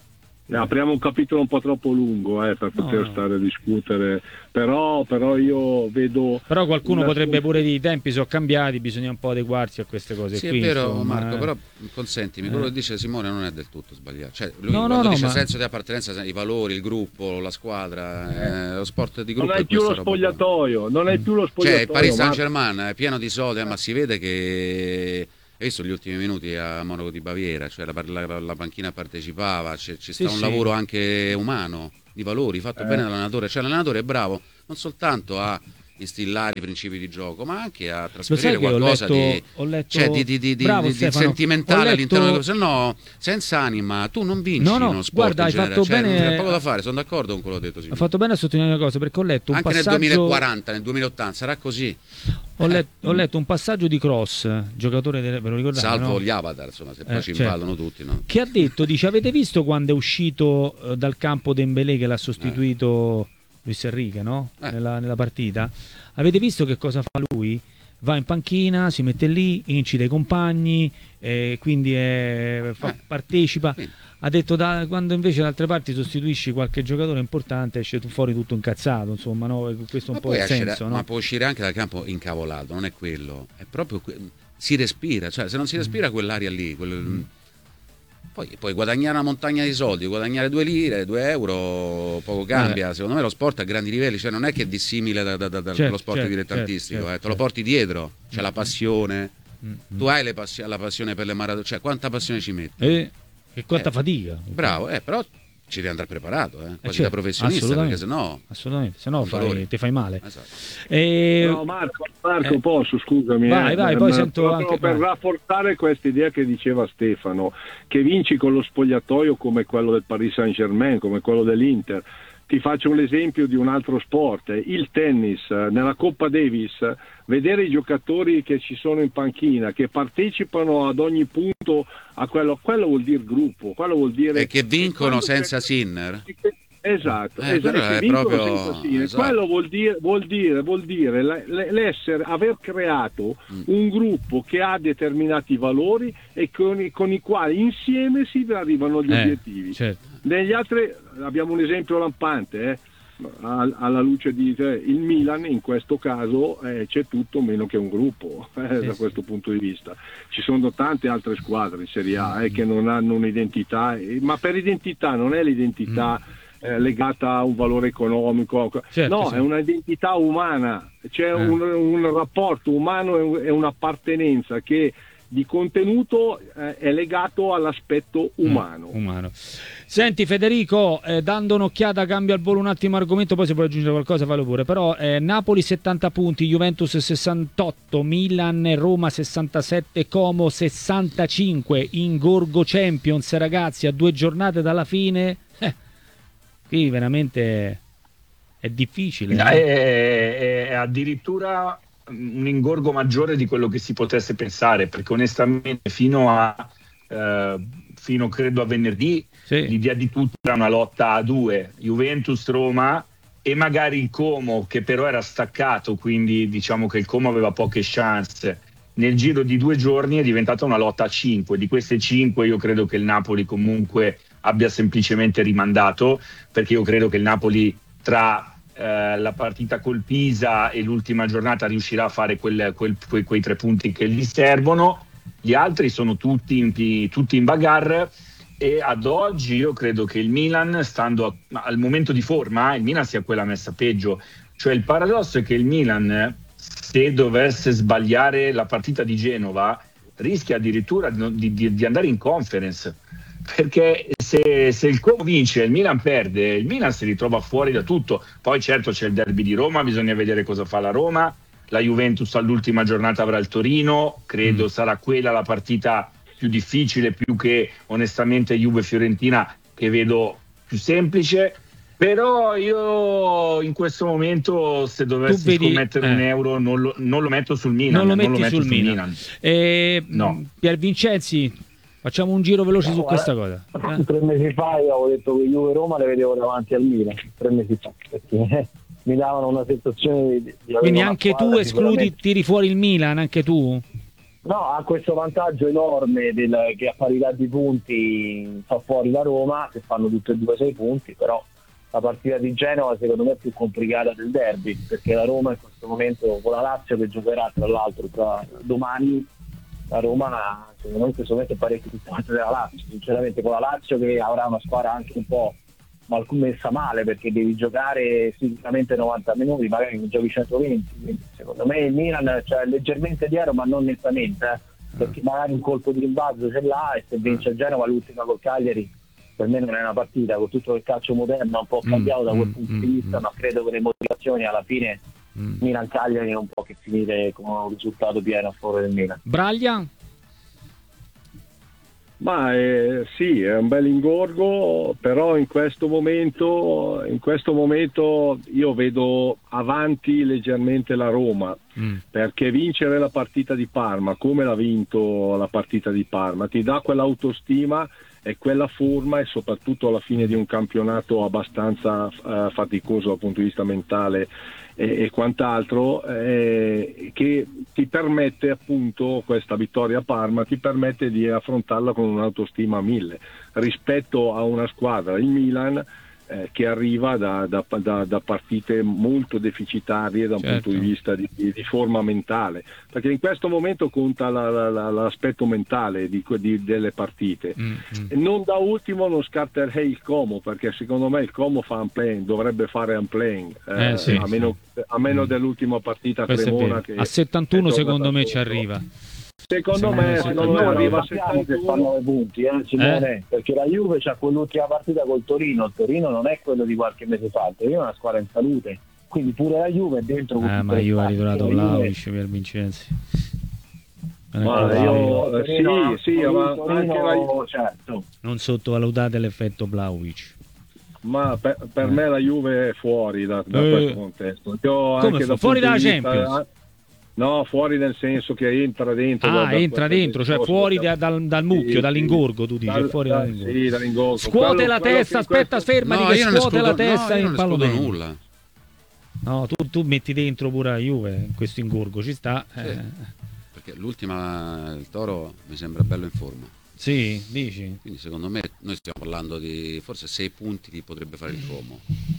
Speaker 8: Apriamo un capitolo un po' troppo lungo eh, per poter no, no. stare a discutere, però, però io vedo...
Speaker 2: Però qualcuno una... potrebbe pure dire i tempi sono cambiati, bisogna un po' adeguarsi a queste cose
Speaker 4: sì,
Speaker 2: qui.
Speaker 4: Sì, è vero
Speaker 2: insomma,
Speaker 4: Marco,
Speaker 2: eh.
Speaker 4: però consentimi, quello che dice Simone non è del tutto sbagliato. Cioè, lui
Speaker 2: no,
Speaker 4: quando
Speaker 2: no,
Speaker 4: dice
Speaker 2: no,
Speaker 4: senso
Speaker 2: ma...
Speaker 4: di appartenenza, i valori, il gruppo, la squadra, eh, lo sport di gruppo...
Speaker 8: Non hai più lo spogliatoio, non hai più lo spogliatoio.
Speaker 4: Cioè, il Paris Saint-Germain è pieno di soldi, eh, ma si vede che... Hai visto gli ultimi minuti a Monaco di Baviera, cioè la, la, la panchina partecipava, c'è, c'è
Speaker 2: sì,
Speaker 4: sta un
Speaker 2: sì.
Speaker 4: lavoro anche umano, di valori, fatto eh. bene dall'allenatore, cioè l'allenatore è bravo non soltanto a instillare i principi di gioco, ma anche a trasferire qualcosa
Speaker 2: letto,
Speaker 4: di,
Speaker 2: ho letto...
Speaker 4: cioè, di, di, di,
Speaker 2: Bravo,
Speaker 4: di, di sentimentale
Speaker 2: letto...
Speaker 4: all'interno delle cose, se no senza anima tu non vinci
Speaker 2: no, no,
Speaker 4: uno sport
Speaker 2: guarda,
Speaker 4: in
Speaker 2: hai
Speaker 4: genere,
Speaker 2: fatto
Speaker 4: cioè,
Speaker 2: bene...
Speaker 4: c'è poco da fare, sono d'accordo con quello che ho detto Simone.
Speaker 2: Ha fatto bene a sottolineare una cosa, perché ho letto un
Speaker 4: anche
Speaker 2: passaggio...
Speaker 4: nel duemilaquaranta, nel duemilaottanta sarà così.
Speaker 2: Ho letto, ho letto un passaggio di Cross, giocatore del, ve lo ricordate?
Speaker 4: Salvo
Speaker 2: no?
Speaker 4: gli avatar, insomma, se poi
Speaker 2: eh,
Speaker 4: ci
Speaker 2: certo.
Speaker 4: impallano tutti, no?
Speaker 2: Che ha detto, dice, avete visto quando è uscito eh, dal campo Dembélé che l'ha sostituito eh. Luis Enrique, no? Eh. Nella, nella partita? Avete visto che cosa fa lui? Va in panchina, si mette lì, incita i compagni, eh, quindi è, fa, eh. partecipa. Quindi. Ha detto da, quando invece da altre parti sostituisci qualche giocatore importante esce fuori tutto incazzato, insomma, no? Questo è un ma po' il senso,
Speaker 4: esce,
Speaker 2: no?
Speaker 4: Ma può uscire anche dal campo incavolato, non è quello, è proprio que- si respira, cioè se non si respira quell'aria lì, quel... mm. poi puoi guadagnare una montagna di soldi, guadagnare due lire, due euro, poco cambia. Eh. Secondo me lo sport a grandi livelli, cioè non è che è dissimile da, da, da, dallo certo, sport certo, dilettantistico, certo, eh. te lo porti dietro, c'è la passione, mm-hmm. tu hai le passi- la passione per le maratone, cioè quanta passione ci metti?
Speaker 2: Eh. Che quanta
Speaker 4: eh,
Speaker 2: fatica.
Speaker 4: Bravo, eh, però ci devi andare preparato, eh, quasi eh certo, da professionista, perché sennò
Speaker 2: assolutamente, sennò fai, ti fai male.
Speaker 4: Esatto.
Speaker 8: E... No, Marco, Marco eh, posso, scusami.
Speaker 2: Vai,
Speaker 8: eh,
Speaker 2: vai, poi
Speaker 8: ma,
Speaker 2: sento anche
Speaker 8: per
Speaker 2: vai.
Speaker 8: rafforzare questa idea che diceva Stefano, che vinci con lo spogliatoio come quello del Paris Saint-Germain, come quello dell'Inter. Ti faccio l'esempio di un altro sport, il tennis. Nella Coppa Davis, vedere i giocatori che ci sono in panchina, che partecipano ad ogni punto a quello, quello vuol dire gruppo, quello vuol dire...
Speaker 4: E che vincono senza che... Sinner.
Speaker 8: Esatto,
Speaker 4: eh,
Speaker 8: esatto che
Speaker 4: è
Speaker 8: vincono
Speaker 4: proprio...
Speaker 8: senza Sinner.
Speaker 4: Esatto.
Speaker 8: Quello vuol dire, vuol dire, vuol dire l'essere, aver creato mm. un gruppo che ha determinati valori e con i, con i quali insieme si arrivano agli
Speaker 2: eh,
Speaker 8: obiettivi.
Speaker 2: Certo.
Speaker 8: Negli altri abbiamo un esempio lampante, eh? alla luce di cioè, il Milan in questo caso eh, c'è tutto meno che un gruppo eh, sì, da questo sì. punto di vista. Ci sono tante altre squadre in Serie A eh, che non hanno un'identità, eh, ma per identità non è l'identità mm. eh, legata a un valore economico, certo, no, sì. è un'identità umana, c'è eh. un, un rapporto umano e un'appartenenza che di contenuto eh, è legato all'aspetto umano.
Speaker 2: Mm, umano. Senti Federico, eh, dando un'occhiata, cambio al volo un attimo argomento, poi se puoi aggiungere qualcosa fallo pure, però eh, Napoli settanta punti, Juventus sessantotto, Milan e Roma sessantasette, Como sessantacinque, in Gorgo Champions, ragazzi, a due giornate dalla fine, eh, qui veramente è difficile.
Speaker 9: È, è, è addirittura un ingorgo maggiore di quello che si potesse pensare, perché onestamente fino a eh, fino credo a venerdì sì. l'idea di tutto era una lotta a due, Juventus-Roma e magari il Como, che però era staccato, quindi diciamo che il Como aveva poche chance. Nel giro di due giorni è diventata una lotta a cinque, di queste cinque io credo che il Napoli comunque abbia semplicemente rimandato, perché io credo che il Napoli tra Uh, la partita col Pisa e l'ultima giornata riuscirà a fare quel, quel, quei, quei tre punti che gli servono. Gli altri sono tutti in, tutti in bagarre e ad oggi io credo che il Milan, stando a, al momento di forma, il Milan sia quella messa peggio. Cioè il paradosso è che il Milan, se dovesse sbagliare la partita di Genova, rischia addirittura di, di, di andare in Conference, perché se, se il Como vince e il Milan perde, il Milan si ritrova fuori da tutto. Poi certo c'è il derby di Roma, bisogna vedere cosa fa la Roma, la Juventus all'ultima giornata avrà il Torino, credo mm. sarà quella la partita più difficile, più che onestamente Juve-Fiorentina, che vedo più semplice. Però io in questo momento, se dovessi vedi, scommettere eh. un euro, non lo, non lo metto sul Milan.
Speaker 2: Non lo metti
Speaker 9: non lo metto
Speaker 2: sul,
Speaker 9: sul
Speaker 2: Milan,
Speaker 9: Milan.
Speaker 2: Eh,
Speaker 9: no.
Speaker 2: Pier Vincenzi, facciamo un giro veloce no, su questa eh, cosa.
Speaker 5: Eh? Tre mesi fa io avevo detto che Juve Roma le vedevo davanti al Milan, tre mesi fa, perché mi davano una sensazione di, di
Speaker 2: quindi anche tu escludi, tiri fuori il Milan, anche tu?
Speaker 5: No, ha questo vantaggio enorme del, che a parità di punti fa fuori la Roma, che fanno tutte e due sei punti, però la partita di Genova secondo me è più complicata del derby, perché la Roma in questo momento, con la Lazio che giocherà tra l'altro tra domani, la Roma secondo me in questo momento è parecchio più forte della Lazio, sinceramente, con la Lazio che avrà una squadra anche un po' mal messa male, perché devi giocare sicuramente novanta minuti, magari ne giochi centoventi, quindi secondo me il Milan cioè, leggermente dietro ma non nettamente, eh, perché magari un colpo di rimbalzo ce l'ha e se vince il Genova l'ultima col Cagliari per me non è una partita, con tutto il calcio moderno un po' cambiato mm, da quel mm, punto mm, di vista, mm. ma credo che le motivazioni alla fine mm. Milan-Cagliari non può che finire con un risultato pieno a favore del Milan.
Speaker 2: Braglia?
Speaker 8: Ma eh, sì, è un bel ingorgo, però in questo momento in questo momento io vedo avanti leggermente la Roma, mm. perché vincere la partita di Parma, come l'ha vinto la partita di Parma, ti dà quell'autostima e quella forma, e soprattutto alla fine di un campionato abbastanza eh, faticoso dal punto di vista mentale e, e quant'altro, eh, che ti permette, appunto, questa vittoria a Parma ti permette di affrontarla con un'autostima a mille rispetto a una squadra, il Milan, eh, che arriva da, da, da, da partite molto deficitarie da un
Speaker 2: certo.
Speaker 8: punto di vista di, di, di forma mentale, perché in questo momento conta la, la, la, l'aspetto mentale di, di, delle partite. mm, mm. E non da ultimo non scarterei il Como, perché secondo me il Como fa un playing, dovrebbe fare un playing, eh, eh, sì, a meno, sì. a meno mm. dell'ultima partita a Cremona, che
Speaker 2: a settantuno secondo me ci arriva.
Speaker 8: Secondo me, secondo me arriva a
Speaker 5: settantuno punti, eh, Simone, eh? perché la Juve c'ha quell'ultima partita col Torino, il Torino non è quello di qualche mese fa, il Torino è una squadra in salute, quindi pure la Juve è dentro.
Speaker 2: Eh, ma io ho ritirato Vlahovic per Vincenzi.
Speaker 8: Ma io, eh, sì, sì, ma anche la Juve,
Speaker 5: certo.
Speaker 2: Non sottovalutate l'effetto Vlahovic.
Speaker 8: Ma per, per
Speaker 2: eh.
Speaker 8: me la Juve è fuori da, da
Speaker 2: eh.
Speaker 8: questo contesto. Io
Speaker 2: Come
Speaker 8: anche
Speaker 2: fu-
Speaker 8: da
Speaker 2: fuori dalla
Speaker 8: vista,
Speaker 2: Champions?
Speaker 8: No, fuori nel senso che entra dentro.
Speaker 2: Ah,
Speaker 8: da,
Speaker 2: entra
Speaker 8: da
Speaker 2: dentro, cioè fuori da, dal, dal mucchio,
Speaker 8: sì,
Speaker 2: dall'ingorgo, tu dici,
Speaker 8: dal,
Speaker 2: fuori
Speaker 8: da,
Speaker 2: dall'ingorgo.
Speaker 8: Sì, dall'ingorgo.
Speaker 2: Scuote
Speaker 8: quello,
Speaker 2: la
Speaker 8: quello
Speaker 2: testa, aspetta,
Speaker 8: questo...
Speaker 2: fermati
Speaker 4: no,
Speaker 2: che
Speaker 4: io
Speaker 2: scuote
Speaker 4: non
Speaker 2: la
Speaker 4: escludo,
Speaker 2: testa
Speaker 4: no,
Speaker 2: in
Speaker 4: io non escludo
Speaker 2: Palomeno.
Speaker 4: nulla.
Speaker 2: No, tu, tu metti dentro pure la Juve in questo ingorgo, ci sta.
Speaker 4: Sì,
Speaker 2: eh.
Speaker 4: perché l'ultima, il Toro mi sembra bello in forma.
Speaker 2: Sì, dici?
Speaker 4: Quindi secondo me noi stiamo parlando di forse sei punti che potrebbe fare il Como.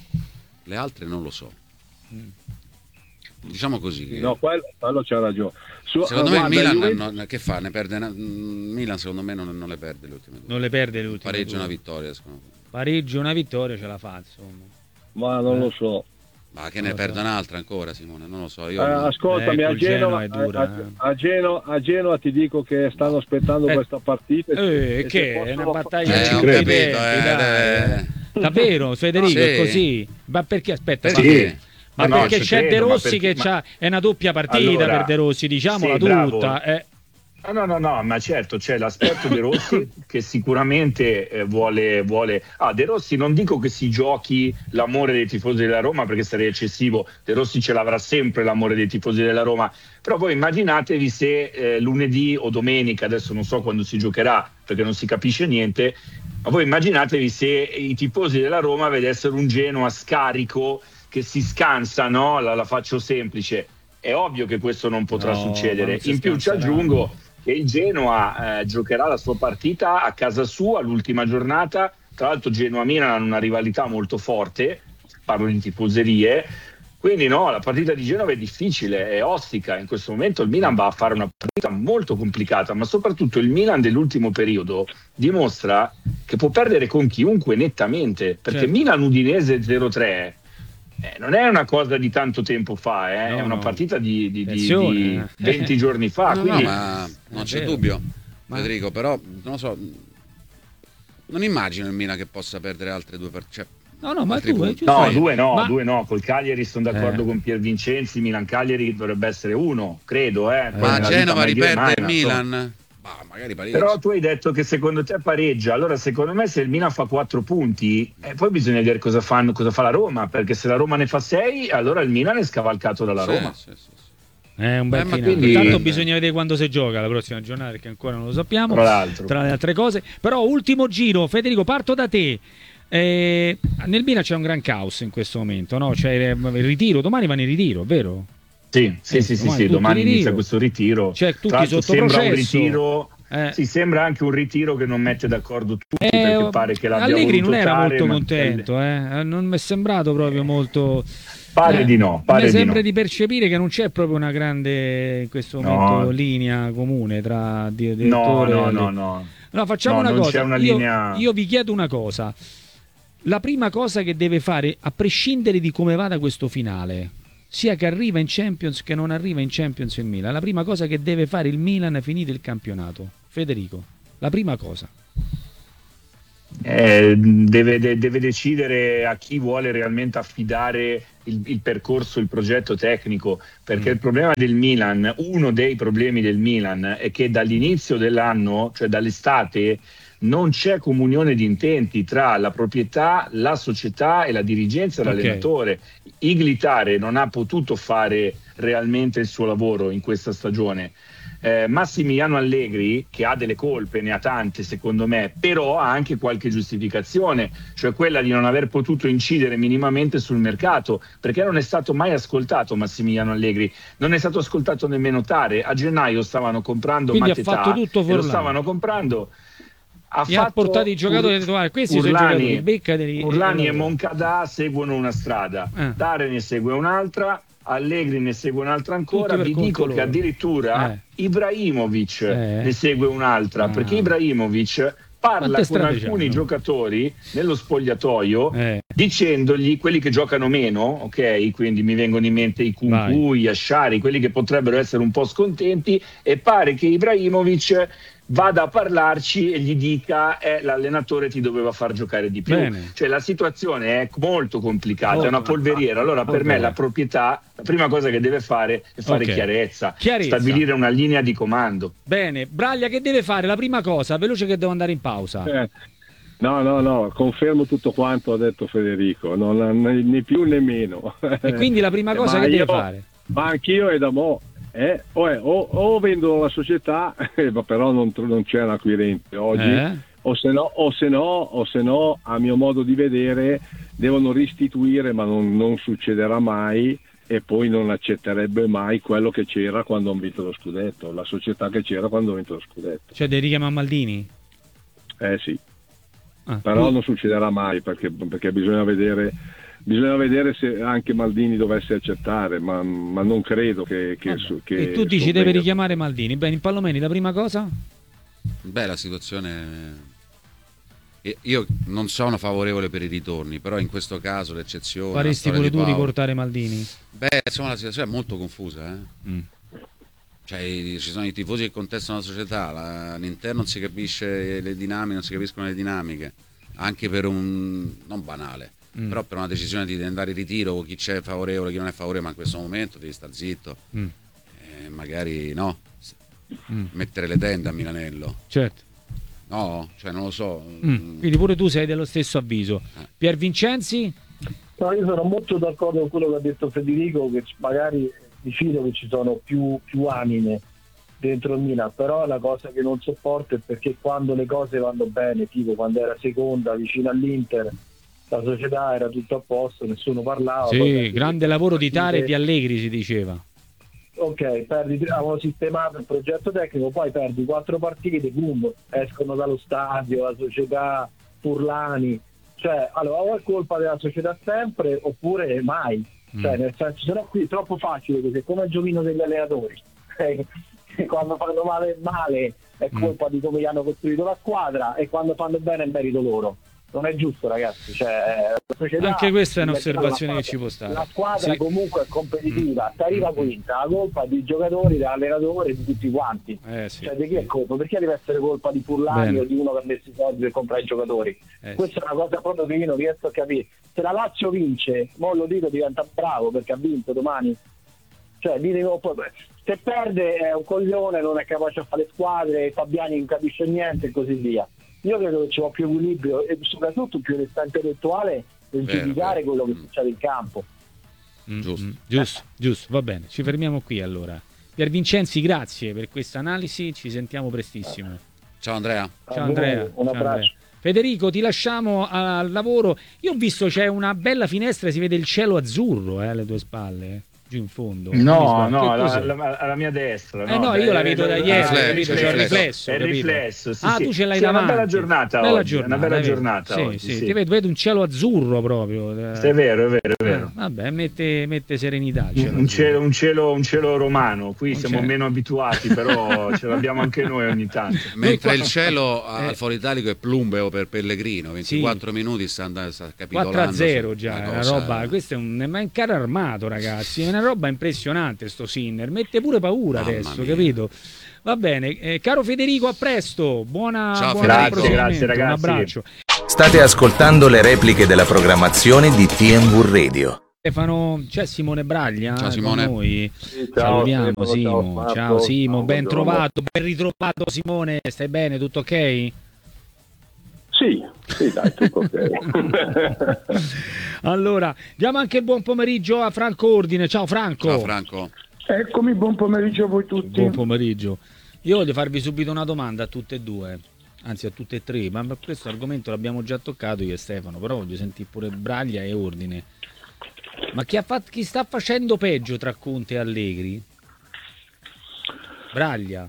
Speaker 4: Le altre non lo so. Mm. Diciamo così. Che...
Speaker 8: No, quello, quello c'ha ragione. Su,
Speaker 4: secondo
Speaker 8: uh,
Speaker 4: me
Speaker 8: guarda,
Speaker 4: il Milan
Speaker 8: Juve...
Speaker 4: non, che fa? Ne perde una... Milan secondo me non, non le perde le ultime due.
Speaker 2: Non le perde le ultime
Speaker 4: Pareggio
Speaker 2: due.
Speaker 4: una vittoria. Secondo me.
Speaker 2: Pareggio una vittoria ce la fa, insomma.
Speaker 8: Ma non eh. lo so.
Speaker 4: Ma che ne
Speaker 2: so.
Speaker 4: perda un'altra ancora, Simone? Non lo so. Io
Speaker 8: eh,
Speaker 4: non...
Speaker 8: Ascoltami,
Speaker 2: eh,
Speaker 8: a, Genova,
Speaker 2: dura,
Speaker 8: a, a, Genova, a Genova ti dico che stanno aspettando
Speaker 2: eh.
Speaker 8: questa partita.
Speaker 2: Eh,
Speaker 8: e
Speaker 2: che è una battaglia
Speaker 4: eh,
Speaker 2: ci
Speaker 4: credo,
Speaker 2: credi,
Speaker 4: eh, eh.
Speaker 2: Davvero, Federico,
Speaker 4: sì.
Speaker 2: è così? Ma perché aspetta?
Speaker 4: Sì.
Speaker 2: Perché? Ma
Speaker 9: no,
Speaker 2: perché c'è
Speaker 9: credo,
Speaker 2: De Rossi
Speaker 9: perché,
Speaker 2: che c'ha, è una doppia partita
Speaker 9: allora,
Speaker 2: per De Rossi, diciamola
Speaker 9: sì,
Speaker 2: tutta. Eh.
Speaker 9: No, no, no, no, ma certo c'è l'aspetto De Rossi che sicuramente eh, vuole, vuole... Ah, De Rossi non dico che si giochi l'amore dei tifosi della Roma perché sarebbe eccessivo, De Rossi ce l'avrà sempre l'amore dei tifosi della Roma, però voi immaginatevi se eh, lunedì o domenica, adesso non so quando si giocherà perché non si capisce niente, ma voi immaginatevi se i tifosi della Roma vedessero un Genoa scarico che si scansa, no? La, la faccio semplice. È ovvio che questo non potrà
Speaker 2: no,
Speaker 9: succedere.
Speaker 2: non
Speaker 9: in più ci aggiungo che il Genoa eh, giocherà la sua partita a casa sua l'ultima giornata. Tra l'altro Genoa-Milan hanno una rivalità molto forte, parlo di tifoserie. Quindi no, la partita di Genova è difficile, è ostica. In questo momento il Milan va a fare una partita molto complicata, ma soprattutto il Milan dell'ultimo periodo dimostra che può perdere con chiunque nettamente, perché certo. Milan-Udinese zero tre Eh, non è una cosa di tanto tempo fa, eh?
Speaker 2: no,
Speaker 9: è una
Speaker 2: no.
Speaker 9: partita di, di, di,
Speaker 2: Azione,
Speaker 9: di
Speaker 2: eh.
Speaker 9: venti giorni fa.
Speaker 4: No,
Speaker 9: quindi...
Speaker 4: no, ma non c'è
Speaker 2: vero.
Speaker 4: dubbio,
Speaker 2: Ma...
Speaker 4: Federico, però non lo so, non immagino il Milan che possa perdere altre due partite. Cioè,
Speaker 2: no, no, ma
Speaker 4: altri
Speaker 2: tu,
Speaker 4: punti.
Speaker 9: No, due no,
Speaker 2: ma...
Speaker 9: due no, col Cagliari sono d'accordo
Speaker 2: eh.
Speaker 9: con Pier Vincenzi, Milan-Cagliari dovrebbe essere uno, credo. Eh,
Speaker 4: ma a Genova riperde
Speaker 9: mai,
Speaker 4: il Milan? Bah, magari pareggia.
Speaker 9: Però tu hai detto che secondo te pareggia, allora secondo me se il Milan fa quattro punti eh, poi bisogna vedere cosa, fanno, cosa fa la Roma, perché se la Roma ne fa sei allora il Milan è scavalcato dalla
Speaker 4: sì,
Speaker 9: Roma.
Speaker 4: sì, sì, sì.
Speaker 2: È un bel
Speaker 4: eh,
Speaker 2: finale.
Speaker 9: quindi...
Speaker 2: Intanto bisogna vedere quando si gioca la prossima giornata, perché ancora non lo sappiamo,
Speaker 9: tra l'altro.
Speaker 2: tra le altre cose. Però ultimo giro, Federico, parto da te. Eh, nel Milan c'è un gran caos in questo momento, no? C'è il ritiro, domani vanno in ritiro, vero?
Speaker 9: Sì, sì,
Speaker 2: Eh,
Speaker 9: sì, sì,
Speaker 2: domani
Speaker 9: sì,
Speaker 2: tutti
Speaker 9: domani
Speaker 2: in
Speaker 9: inizia
Speaker 2: ritiro.
Speaker 9: questo ritiro.
Speaker 2: Cioè, tutti
Speaker 9: Tra l'altro
Speaker 2: sotto
Speaker 9: sembra un
Speaker 2: processo.
Speaker 9: ritiro,
Speaker 2: Eh.
Speaker 9: sì, sembra anche un ritiro che non mette d'accordo tutti,
Speaker 2: Eh,
Speaker 9: perché pare che l'abbia
Speaker 2: Allegri
Speaker 9: voluto
Speaker 2: non era
Speaker 9: fare,
Speaker 2: molto
Speaker 9: ma-
Speaker 2: contento, eh? Non mi è sembrato proprio molto.
Speaker 9: Pare
Speaker 2: Eh,
Speaker 9: di no, pare
Speaker 2: mi
Speaker 9: di
Speaker 2: sembra
Speaker 9: no.
Speaker 2: di percepire che non c'è proprio una grande in questo
Speaker 9: No.
Speaker 2: momento linea comune tra di-
Speaker 9: No,
Speaker 2: direttore
Speaker 9: no,
Speaker 2: e
Speaker 9: no,
Speaker 2: Allegri.
Speaker 9: no.
Speaker 2: No, facciamo
Speaker 9: No,
Speaker 2: una
Speaker 9: non
Speaker 2: cosa.
Speaker 9: c'è una
Speaker 2: io,
Speaker 9: linea-
Speaker 2: io vi chiedo una cosa. La prima cosa che deve fare, a prescindere di come vada questo finale, sia che arriva in Champions che non arriva in Champions il Milan, la prima cosa che deve fare il Milan è finito il campionato. Federico, la prima cosa.
Speaker 9: Eh, deve, de- deve decidere a chi vuole realmente affidare il, il percorso, il progetto tecnico, perché
Speaker 2: Mm.
Speaker 9: il problema del Milan, uno dei problemi del Milan è che dall'inizio dell'anno, cioè dall'estate, non c'è comunione di intenti tra la proprietà, la società e la dirigenza e
Speaker 2: Ok.
Speaker 9: l'allenatore. Iglitare non ha potuto fare realmente il suo lavoro in questa stagione. Eh, Massimiliano Allegri, che ha delle colpe, ne ha tante secondo me, però ha anche qualche giustificazione, cioè quella di non aver potuto incidere minimamente sul mercato, perché non è stato mai ascoltato Massimiliano Allegri, non è stato ascoltato nemmeno Tare. A gennaio stavano comprando
Speaker 2: Quindi ha
Speaker 9: Mateta
Speaker 2: fatto tutto
Speaker 9: e lo
Speaker 2: Forlani.
Speaker 9: stavano comprando. Ha
Speaker 2: Gli ha
Speaker 9: fatto
Speaker 2: portato i giocatori e ha
Speaker 9: Ur-
Speaker 2: detto, "Guarda, questi sono i
Speaker 9: Urlani-
Speaker 2: giocatori, beccateli".
Speaker 9: Urlani
Speaker 2: e-
Speaker 9: e Moncada seguono una strada,
Speaker 2: Eh.
Speaker 9: Tare ne segue un'altra, Allegri ne segue un'altra ancora.
Speaker 2: Tutti per
Speaker 9: Vi
Speaker 2: conto
Speaker 9: dico che
Speaker 2: loro.
Speaker 9: addirittura
Speaker 2: Eh.
Speaker 9: Ibrahimovic
Speaker 2: Eh.
Speaker 9: ne segue un'altra,
Speaker 2: Ah.
Speaker 9: perché Ibrahimovic parla
Speaker 2: Quante
Speaker 9: con
Speaker 2: strade
Speaker 9: alcuni
Speaker 2: c'hanno?
Speaker 9: giocatori nello spogliatoio,
Speaker 2: Eh.
Speaker 9: dicendogli, quelli che giocano meno, ok, quindi mi vengono in mente i Kunku, gli Asciari, quelli che potrebbero essere un po' scontenti, e pare che Ibrahimovic vada a parlarci e gli dica eh, l'allenatore ti doveva far giocare di più.
Speaker 2: Bene.
Speaker 9: Cioè la situazione è molto complicata,
Speaker 2: Molto
Speaker 9: è una polveriera. Allora per me
Speaker 2: polveriera.
Speaker 9: la proprietà, la prima cosa che deve fare è fare
Speaker 2: Ok.
Speaker 9: chiarezza,
Speaker 2: Chiarezza.
Speaker 9: stabilire una linea di comando.
Speaker 2: Bene, Braglia che deve fare? La prima cosa, veloce che devo andare in pausa.
Speaker 8: Eh, no, no, no, confermo tutto quanto ha detto Federico, non, né, né più né meno.
Speaker 2: E quindi la prima cosa
Speaker 8: Ma
Speaker 2: che deve
Speaker 8: io-
Speaker 2: fare?
Speaker 8: Ma anch'io è da mo'. Eh, o, è- o- o vendono la società, eh, ma però non, tro- non c'è un acquirente oggi,
Speaker 2: Eh?
Speaker 8: o se no, o se no, o se no, a mio modo di vedere, devono restituire, ma non, non succederà mai, e poi non accetterebbe mai quello che c'era quando hanno vinto lo scudetto, la società che c'era quando hanno vinto lo scudetto.
Speaker 2: Cioè devi richiamare Maldini?
Speaker 8: Eh sì,
Speaker 2: Ah,
Speaker 8: però
Speaker 2: tu-
Speaker 8: non succederà mai perché, perché bisogna vedere. Bisogna vedere se anche Maldini dovesse accettare, ma, ma non credo che, che, su- che
Speaker 2: E tu dici
Speaker 8: convenga.
Speaker 2: deve richiamare Maldini. Bene, in Palomeni la prima cosa?
Speaker 4: Beh, la situazione. eh, Io non sono favorevole per i ritorni, però in questo caso l'eccezione. la
Speaker 2: Faresti
Speaker 4: storia
Speaker 2: pure
Speaker 4: di
Speaker 2: tu
Speaker 4: Paolo-
Speaker 2: riportare Maldini?
Speaker 4: Beh, insomma, la situazione è molto confusa. Eh?
Speaker 2: Mm.
Speaker 4: Cioè, i- ci sono i tifosi che contestano la società, la- all'interno non si capisce le dinamiche, non si capiscono le dinamiche, anche per un non banale.
Speaker 2: Mm.
Speaker 4: Però per una decisione di andare in ritiro, chi c'è favorevole, chi non è favorevole, ma in questo momento devi stare zitto,
Speaker 2: Mm.
Speaker 4: e magari no,
Speaker 2: Mm.
Speaker 4: mettere le tende a Milanello,
Speaker 2: Certo.
Speaker 4: no, cioè non lo so.
Speaker 2: Mm. Quindi pure tu sei dello stesso avviso. Pier Vincenzi?
Speaker 5: No, io sono molto d'accordo con quello che ha detto Federico, che c- magari mi fido che ci sono più, più anime dentro il Milan, però la cosa che non sopporto è perché quando le cose vanno bene, tipo quando era seconda vicino all'Inter, la società era tutto a posto, nessuno parlava. poi
Speaker 2: Sì,
Speaker 5: perdi
Speaker 2: grande
Speaker 5: tre
Speaker 2: lavoro di
Speaker 5: partite.
Speaker 2: Tare e di Allegri si diceva.
Speaker 5: Ok, perdi, avevano sistemato il progetto tecnico, poi perdi quattro partite, boom, escono dallo stadio, la società, Furlani, cioè allora o è colpa della società sempre oppure mai, cioè
Speaker 2: Mm.
Speaker 5: nel senso, se no qui è troppo facile così, è come il giochino degli allenatori. Quando fanno male male è colpa di come gli hanno costruito la squadra, e quando fanno bene è merito loro. Non è giusto, ragazzi, cioè, la società,
Speaker 2: Anche questa è
Speaker 5: la
Speaker 2: un'osservazione che ci
Speaker 5: squadra-
Speaker 2: può stare.
Speaker 5: la squadra
Speaker 2: Sì.
Speaker 5: comunque è competitiva,
Speaker 2: Mm.
Speaker 5: ti arriva
Speaker 2: Mm.
Speaker 5: quinta, la colpa è dei giocatori, dell'allenatore e di tutti quanti.
Speaker 2: Eh, sì.
Speaker 5: Cioè, di chi è colpa? Perché deve essere colpa di Furlani
Speaker 2: Bene.
Speaker 5: o di uno che ha messo i soldi per comprare i giocatori?
Speaker 2: Eh,
Speaker 5: Questa è una cosa proprio che io non riesco a capire. Se la Lazio vince, mo lo dico, diventa bravo perché ha vinto domani. Cioè, dite, oh, poi, se perde è un coglione, non è capace a fare le squadre, Fabiani non capisce niente e così via. Io credo che ci vuole più equilibrio e soprattutto più onestà intellettuale nel
Speaker 4: Vero,
Speaker 5: giudicare
Speaker 4: vero.
Speaker 5: quello che
Speaker 4: Mm.
Speaker 5: succede in campo.
Speaker 2: Mm,
Speaker 4: Giusto.
Speaker 2: mm, giusto, giusto, va bene, ci fermiamo qui allora. Pier Vincenzi, grazie per questa analisi, ci sentiamo prestissimo.
Speaker 4: Ciao Andrea.
Speaker 5: A
Speaker 2: Ciao
Speaker 5: voi,
Speaker 2: Andrea.
Speaker 5: un
Speaker 2: Ciao
Speaker 5: abbraccio.
Speaker 2: Andrea. Federico, ti lasciamo al lavoro. Io ho visto c'è una bella finestra, si vede il cielo azzurro eh, alle tue spalle. giù in fondo.
Speaker 9: No, no, alla, alla, alla mia destra.
Speaker 2: Eh
Speaker 9: no,
Speaker 2: no, io la
Speaker 9: eh,
Speaker 2: vedo da
Speaker 9: eh,
Speaker 2: ieri,
Speaker 9: eh,
Speaker 2: capito? C'è il riflesso.
Speaker 9: È il
Speaker 2: capito?
Speaker 9: riflesso, sì,
Speaker 2: ah,
Speaker 9: sì.
Speaker 2: tu ce l'hai
Speaker 9: sì,
Speaker 2: davanti.
Speaker 9: È una bella giornata
Speaker 2: bella
Speaker 9: oggi,
Speaker 2: giornata,
Speaker 9: una bella
Speaker 2: vedi?
Speaker 9: giornata
Speaker 2: sì,
Speaker 9: oggi,
Speaker 2: sì.
Speaker 9: sì.
Speaker 2: Ti vedo, vedo un cielo azzurro proprio.
Speaker 9: È vero, è vero, è vero.
Speaker 2: Eh, vabbè, mette, mette serenità.
Speaker 9: Un, un, cielo, un, cielo, un cielo romano, qui
Speaker 2: un
Speaker 9: siamo
Speaker 2: cielo.
Speaker 9: meno abituati, però ce l'abbiamo anche noi ogni tanto.
Speaker 4: Mentre il cielo
Speaker 2: eh.
Speaker 4: al Foro Italico è plumbeo per Pellegrino, ventiquattro
Speaker 2: sì.
Speaker 4: minuti sta, andando, sta capitolando.
Speaker 2: quattro a zero già,
Speaker 4: una
Speaker 2: una
Speaker 4: cosa...
Speaker 2: roba, questo è un, è un carro armato, ragazzi, è una roba impressionante sto Sinner, mette pure paura
Speaker 4: Mamma
Speaker 2: adesso,
Speaker 4: mia.
Speaker 2: capito? Va bene, eh, caro Federico, a presto, buona,
Speaker 4: Ciao,
Speaker 2: buona
Speaker 9: grazie,
Speaker 2: proseguimento,
Speaker 9: grazie, ragazzi.
Speaker 2: un abbraccio.
Speaker 7: State ascoltando le repliche della programmazione di T M V Radio.
Speaker 2: Stefano, c'è Simone Braglia
Speaker 4: Ciao,
Speaker 2: eh,
Speaker 4: Simone.
Speaker 2: con noi.
Speaker 8: Sì, ciao,
Speaker 2: Salutiamo
Speaker 8: Stefano,
Speaker 2: Simo.
Speaker 8: ciao,
Speaker 2: Ciao,
Speaker 8: Marco.
Speaker 2: Simo,
Speaker 8: Ciao,
Speaker 2: ben
Speaker 8: buongiorno.
Speaker 2: trovato, ben ritrovato Simone, stai bene, tutto ok?
Speaker 8: Sì, sì, dai, tutto ok.
Speaker 2: Allora, diamo anche il buon pomeriggio a Franco Ordine. Ciao Franco.
Speaker 4: Ciao Franco.
Speaker 10: Eccomi, buon pomeriggio a voi tutti.
Speaker 2: Buon pomeriggio. Io voglio farvi subito una domanda a tutte e due, anzi a tutte e tre, ma questo argomento l'abbiamo già toccato io e Stefano, però voglio sentire pure Braglia e Ordine. Ma chi, ha fatto, chi sta facendo peggio tra Conte e Allegri? Braglia.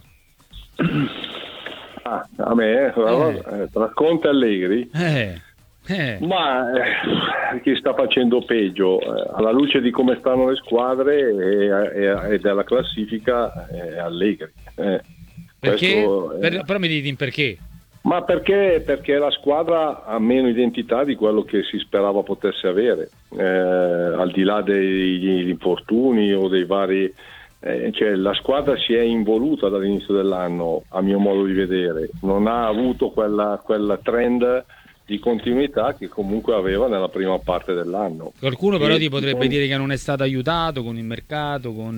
Speaker 8: Ah, a me, eh. Eh, tra Conte e Allegri?
Speaker 2: Eh, eh.
Speaker 8: Ma eh, chi sta facendo peggio? Eh, alla luce di come stanno le squadre e, e, e della classifica è Allegri. Eh,
Speaker 2: Perché?
Speaker 8: questo, eh,
Speaker 2: Per, però mi dite perché?
Speaker 8: Ma perché? Perché la squadra ha meno identità di quello che si sperava potesse avere, eh, al di là degli infortuni o dei vari... Eh, cioè, la squadra si è involuta dall'inizio dell'anno, a mio modo di vedere, non ha avuto quella, quella trend di continuità che comunque aveva nella prima parte dell'anno.
Speaker 2: Qualcuno però
Speaker 8: e,
Speaker 2: ti potrebbe
Speaker 8: con...
Speaker 2: dire che non è stato aiutato con il mercato, con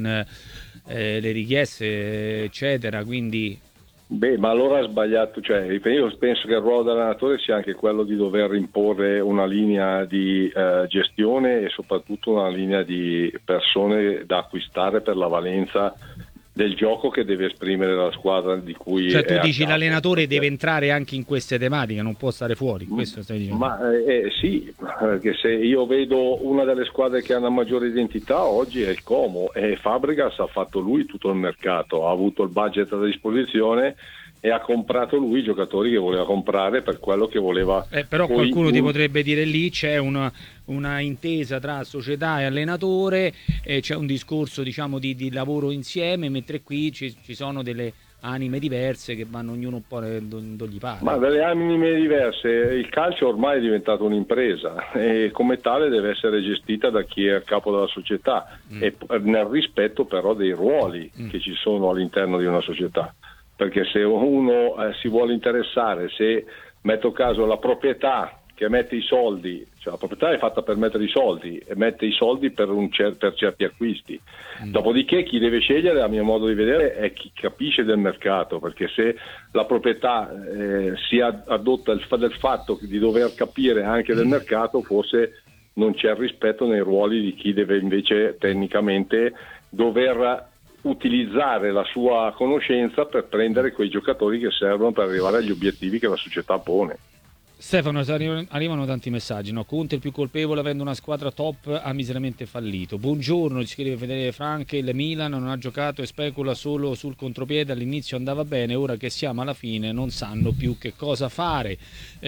Speaker 2: eh, le richieste, eccetera, quindi...
Speaker 8: Beh, ma allora ha sbagliato, cioè io penso che il ruolo dell'allenatore sia anche quello di dover imporre una linea di eh, gestione e soprattutto una linea di persone da acquistare per la valenza del gioco che deve esprimere la squadra di cui
Speaker 2: cioè tu
Speaker 8: è a
Speaker 2: dici
Speaker 8: capo.
Speaker 2: l'allenatore deve entrare anche in queste tematiche, non può stare fuori, questo stai dicendo?
Speaker 8: Ma eh, sì, perché se io vedo una delle squadre che ha una maggiore identità oggi è il Como e Fabregas ha fatto lui tutto il mercato, ha avuto il budget a disposizione e ha comprato lui i giocatori che voleva comprare per quello che voleva.
Speaker 2: Eh, però
Speaker 8: poi
Speaker 2: qualcuno
Speaker 8: un...
Speaker 2: ti potrebbe dire lì c'è una, una intesa tra società e allenatore, eh, c'è un discorso diciamo di, di lavoro insieme, mentre qui ci, ci sono delle anime diverse che vanno ognuno un po' dove gli pare.
Speaker 8: Ma delle anime diverse, il calcio ormai è diventato un'impresa e come tale deve essere gestita da chi è a capo della società mm. e nel rispetto però dei ruoli mm. che ci sono all'interno di una società. Perché se uno eh, si vuole interessare, se metto caso la proprietà che mette i soldi, cioè la proprietà è fatta per mettere i soldi e mette i soldi per, un cer- per certi acquisti. Mm. Dopodiché chi deve scegliere, a mio modo di vedere, è chi capisce del mercato, perché se la proprietà eh, si adotta il, fa- del fatto di dover capire anche del mercato, forse non c'è il rispetto nei ruoli di chi deve invece tecnicamente dover utilizzare la sua conoscenza per prendere quei giocatori che servono per arrivare agli obiettivi che la società pone.
Speaker 2: Stefano, arrivano tanti messaggi, no? Conte il più colpevole avendo una squadra top ha miseramente fallito. Buongiorno, ci scrive Fedele Franche, il Milan non ha giocato e specula solo sul contropiede, all'inizio andava bene, ora che siamo alla fine non sanno più che cosa fare.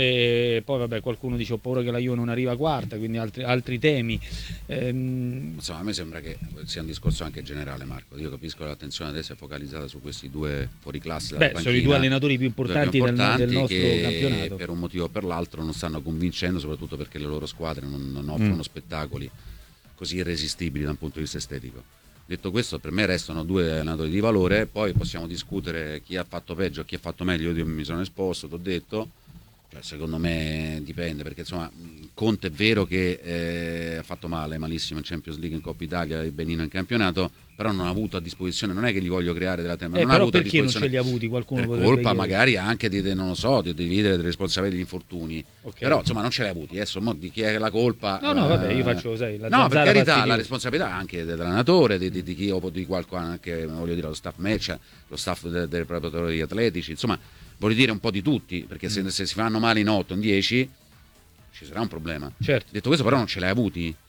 Speaker 2: E poi vabbè, qualcuno dice ho paura che la Juve non arriva quarta, quindi altri, altri temi. Ehm...
Speaker 4: Insomma, a me sembra che sia un discorso anche generale, Marco. Io capisco che l'attenzione adesso è focalizzata su questi due fuoriclasse dalla
Speaker 2: Beh,
Speaker 4: panchina,
Speaker 2: sono i due allenatori più importanti,
Speaker 4: più importanti
Speaker 2: del, del nostro
Speaker 4: che
Speaker 2: campionato.
Speaker 4: Per un motivo o per l'altro non stanno convincendo, soprattutto perché le loro squadre non, non offrono mm. spettacoli così irresistibili da un punto di vista estetico. Detto questo, per me restano due allenatori di valore, poi possiamo discutere chi ha fatto peggio, chi ha fatto meglio. Io mi sono esposto, ti ho detto, cioè, secondo me dipende, perché insomma Conte è vero che eh, ha fatto male, malissimo in Champions League, in Coppa Italia e benino in campionato, però non ha avuto a disposizione, non è che gli voglio creare della tema,
Speaker 2: eh,
Speaker 4: non
Speaker 2: però
Speaker 4: ha avuto
Speaker 2: perché
Speaker 4: a
Speaker 2: non ce li ha avuti? Qualcuno
Speaker 4: per colpa magari anche di, non lo so, di dividere le responsabilità degli infortuni, okay. Però insomma non ce li ha avuti, adesso mo di chi è la colpa?
Speaker 2: No, no, vabbè, io faccio, sai, la
Speaker 4: no, per carità,
Speaker 2: fastidiosa.
Speaker 4: La responsabilità anche dell'allenatore, di, di, di chi o di qualcuno, anche voglio dire lo staff match, lo staff dei de preparatori atletici, insomma voglio dire un po' di tutti, perché se, se si fanno male in otto, in dieci ci sarà un problema.
Speaker 2: Certo.
Speaker 4: Detto questo però non ce l'hai avuti,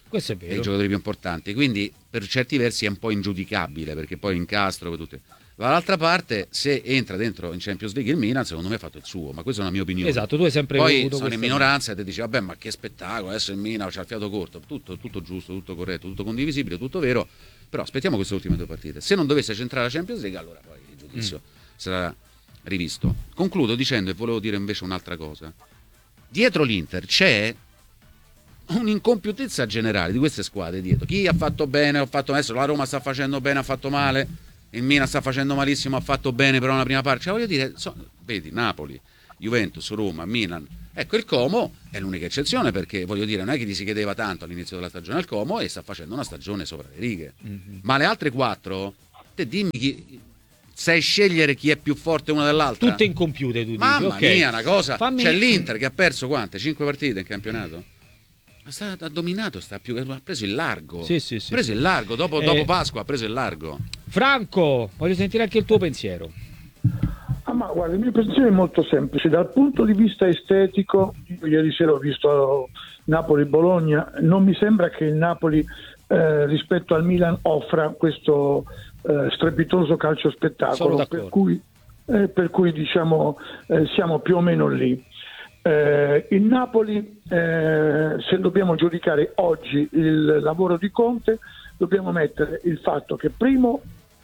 Speaker 2: Questo è
Speaker 4: e i
Speaker 2: vero.
Speaker 4: giocatori più importanti, quindi per certi versi è un po' ingiudicabile, perché poi incastro tutte. Dall'altra parte, se entra dentro in Champions League il Milan, secondo me ha fatto il suo, ma questa è una mia opinione.
Speaker 2: Esatto, tu hai sempre
Speaker 4: poi
Speaker 2: avuto
Speaker 4: sono in
Speaker 2: questa-
Speaker 4: minoranza e ti dici vabbè, ma che spettacolo, adesso il Milan c'ha il fiato corto, tutto, tutto giusto, tutto corretto, tutto condivisibile, tutto vero, però aspettiamo queste ultime due partite. Se non dovesse centrare la Champions League, allora poi il giudizio
Speaker 2: Mm.
Speaker 4: sarà rivisto. Concludo dicendo, e volevo dire invece un'altra cosa, dietro l'Inter c'è un'incompiutezza generale di queste squadre dietro. Chi ha fatto bene, ha fatto adesso la Roma sta facendo bene, ha fatto male, il Milan sta facendo malissimo, ha fatto bene però nella prima parte. Cioè voglio dire, so, vedi, Napoli, Juventus, Roma, Milan. Ecco, il Como è l'unica eccezione, perché voglio dire, non è che gli si chiedeva tanto all'inizio della stagione al Como e sta facendo una stagione sopra le righe.
Speaker 2: Mm-hmm.
Speaker 4: Ma le altre quattro, te dimmi chi, sai scegliere chi è più forte una dell'altra?
Speaker 2: Tutte incompiute, tu dici.
Speaker 4: Mamma
Speaker 2: ok.
Speaker 4: mia, una cosa.
Speaker 2: Fammi-
Speaker 4: C'è l'Inter che ha perso quante? Cinque partite in campionato? Sta, ha dominato, sta più, ha preso il largo.
Speaker 2: Sì, sì, sì,
Speaker 4: ha preso
Speaker 2: sì.
Speaker 4: il largo, dopo,
Speaker 2: Eh,
Speaker 4: dopo Pasqua ha preso il largo.
Speaker 2: Franco, voglio sentire anche il tuo pensiero.
Speaker 10: Ah, ma guarda, il mio pensiero è molto semplice. Dal punto di vista estetico, io ieri sera ho visto Napoli-Bologna, non mi sembra che il Napoli eh, rispetto al Milan offra questo eh, strepitoso calcio
Speaker 2: Sono
Speaker 10: spettacolo,
Speaker 2: d'accordo.
Speaker 10: per cui, eh, per cui diciamo eh, siamo più o meno lì. Eh, il Napoli, eh, se dobbiamo giudicare oggi il lavoro di Conte, dobbiamo mettere il fatto che primo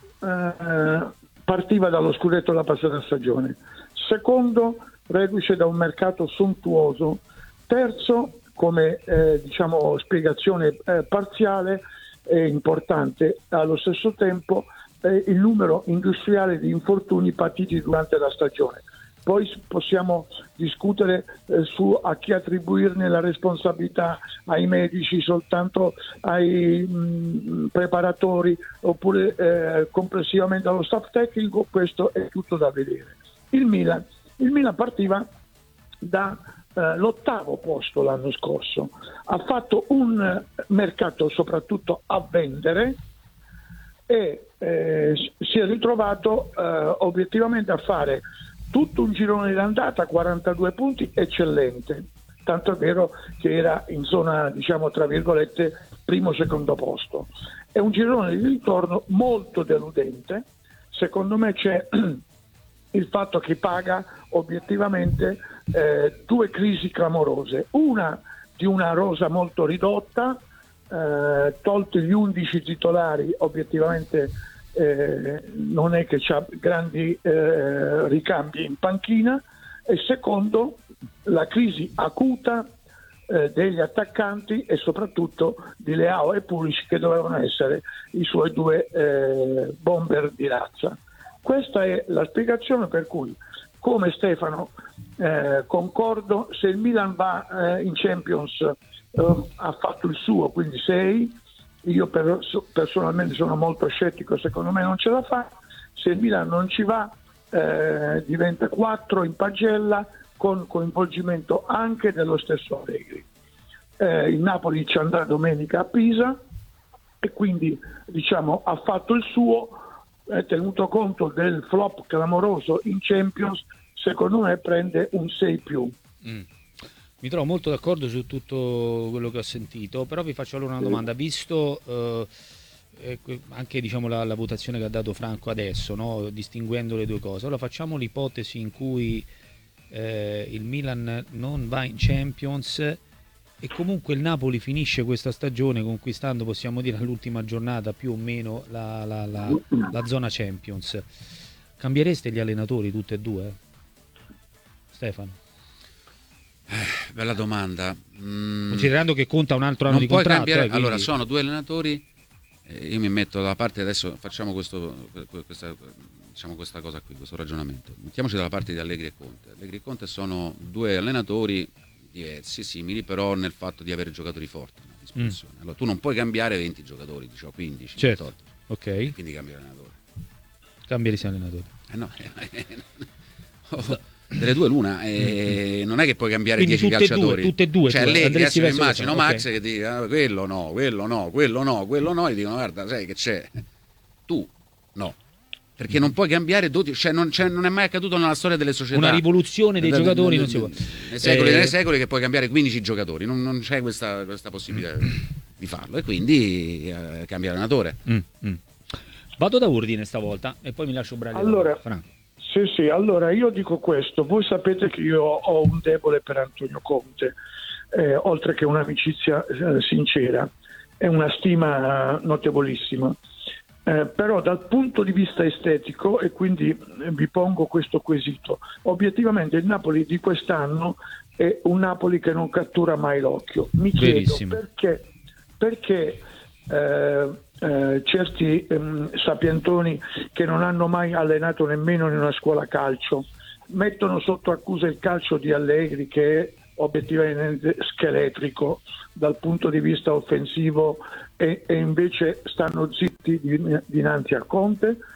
Speaker 10: eh, partiva dallo scudetto della passata stagione, secondo reduce da un mercato sontuoso, terzo come eh, diciamo spiegazione eh, parziale e importante allo stesso tempo eh, il numero industriale di infortuni patiti durante la stagione. Poi possiamo discutere eh, su a chi attribuirne la responsabilità, ai medici, soltanto ai mh, preparatori, oppure eh, complessivamente allo staff tecnico. Questo è tutto da vedere. Il Milan, il Milan partiva dall'ottavo eh, posto l'anno scorso, ha fatto un eh, mercato soprattutto a vendere e eh, si è ritrovato eh, obiettivamente a fare tutto un girone d'andata, quarantadue punti, eccellente, tanto è vero che era in zona, diciamo tra virgolette, primo secondo posto. È un girone di ritorno molto deludente. Secondo me c'è il fatto che paga obiettivamente eh, due crisi clamorose, una di una rosa molto ridotta, eh, tolti gli undici titolari, obiettivamente Eh, non è che c'ha grandi eh, ricambi in panchina, e secondo la crisi acuta eh, degli attaccanti e soprattutto di Leao e Pulisic, che dovevano essere i suoi due eh, bomber di razza. Questa è la spiegazione per cui, come Stefano, eh, concordo, se il Milan va eh, in Champions eh, ha fatto il suo, quindi sei. Io per, personalmente sono molto scettico, secondo me non ce la fa. Se il Milan non ci va eh, diventa quattro in pagella, con coinvolgimento anche dello stesso Allegri. Eh, il Napoli ci andrà domenica a Pisa e quindi diciamo ha fatto il suo, eh, tenuto conto del flop clamoroso in Champions, secondo me prende un sei più.
Speaker 2: Mm. Mi trovo molto d'accordo su tutto quello che ho sentito, però vi faccio allora una domanda, visto eh, eh, anche diciamo, la, la votazione che ha dato Franco adesso, no? Distinguendo le due cose. Allora facciamo l'ipotesi in cui eh, il Milan non va in Champions e comunque il Napoli finisce questa stagione conquistando, possiamo dire, all'ultima giornata più o meno la, la, la, la zona Champions. Cambiereste gli allenatori tutti e due? Stefano?
Speaker 4: Eh, bella domanda. Mm,
Speaker 2: Considerando che conta un altro anno
Speaker 4: non
Speaker 2: di
Speaker 4: puoi
Speaker 2: contratto.
Speaker 4: cambiare.
Speaker 2: Eh, quindi...
Speaker 4: Allora, sono due allenatori. Eh, io mi metto dalla parte, adesso facciamo questo, questa, diciamo questa cosa qui, questo ragionamento. Mettiamoci dalla parte di Allegri e Conte. Allegri e Conte sono due allenatori diversi, simili, però nel fatto di avere giocatori forti a disposizione. Mm. Allora, tu non puoi cambiare venti giocatori, diciamo quindici,
Speaker 2: certo.
Speaker 4: quattordici.
Speaker 2: Ok.
Speaker 4: Quindi cambi allenatore.
Speaker 2: Cambieresti allenatore.
Speaker 4: Eh no. oh. Delle due l'una, e non è che puoi cambiare
Speaker 2: quindi
Speaker 4: dieci calciatori.
Speaker 2: Due, tutte e due.
Speaker 4: Cioè Allegri, adesso mi immagino
Speaker 2: okay.
Speaker 4: Max che dice ah, quello no, quello no, quello no, quello no, e dicono guarda, sai che c'è? Tu no. Perché non puoi cambiare dodici, cioè non, cioè non è mai accaduto nella storia delle società.
Speaker 2: Una rivoluzione dei
Speaker 4: da,
Speaker 2: giocatori
Speaker 4: da,
Speaker 2: non si può.
Speaker 4: Nei secoli,
Speaker 2: eh...
Speaker 4: nei secoli che puoi cambiare quindici giocatori, non, non c'è questa, questa possibilità. di farlo e quindi eh, cambia allenatore.
Speaker 2: Mm, mm. Vado da Urdine stavolta e poi mi lascio Braga.
Speaker 10: Allora, sì, sì, allora io dico questo, voi sapete che io ho un debole per Antonio Conte, eh, oltre che un'amicizia eh, sincera e una stima notevolissima. Eh, però dal punto di vista estetico, e quindi eh, vi pongo questo quesito, obiettivamente il Napoli di quest'anno è un Napoli che non cattura mai l'occhio. Mi chiedo
Speaker 2: Verissimo.
Speaker 10: perché, perché eh, eh, certi ehm, sapientoni che non hanno mai allenato nemmeno in una scuola calcio mettono sotto accusa il calcio di Allegri, che è obiettivamente scheletrico dal punto di vista offensivo, e, e invece stanno zitti dinanzi a Conte.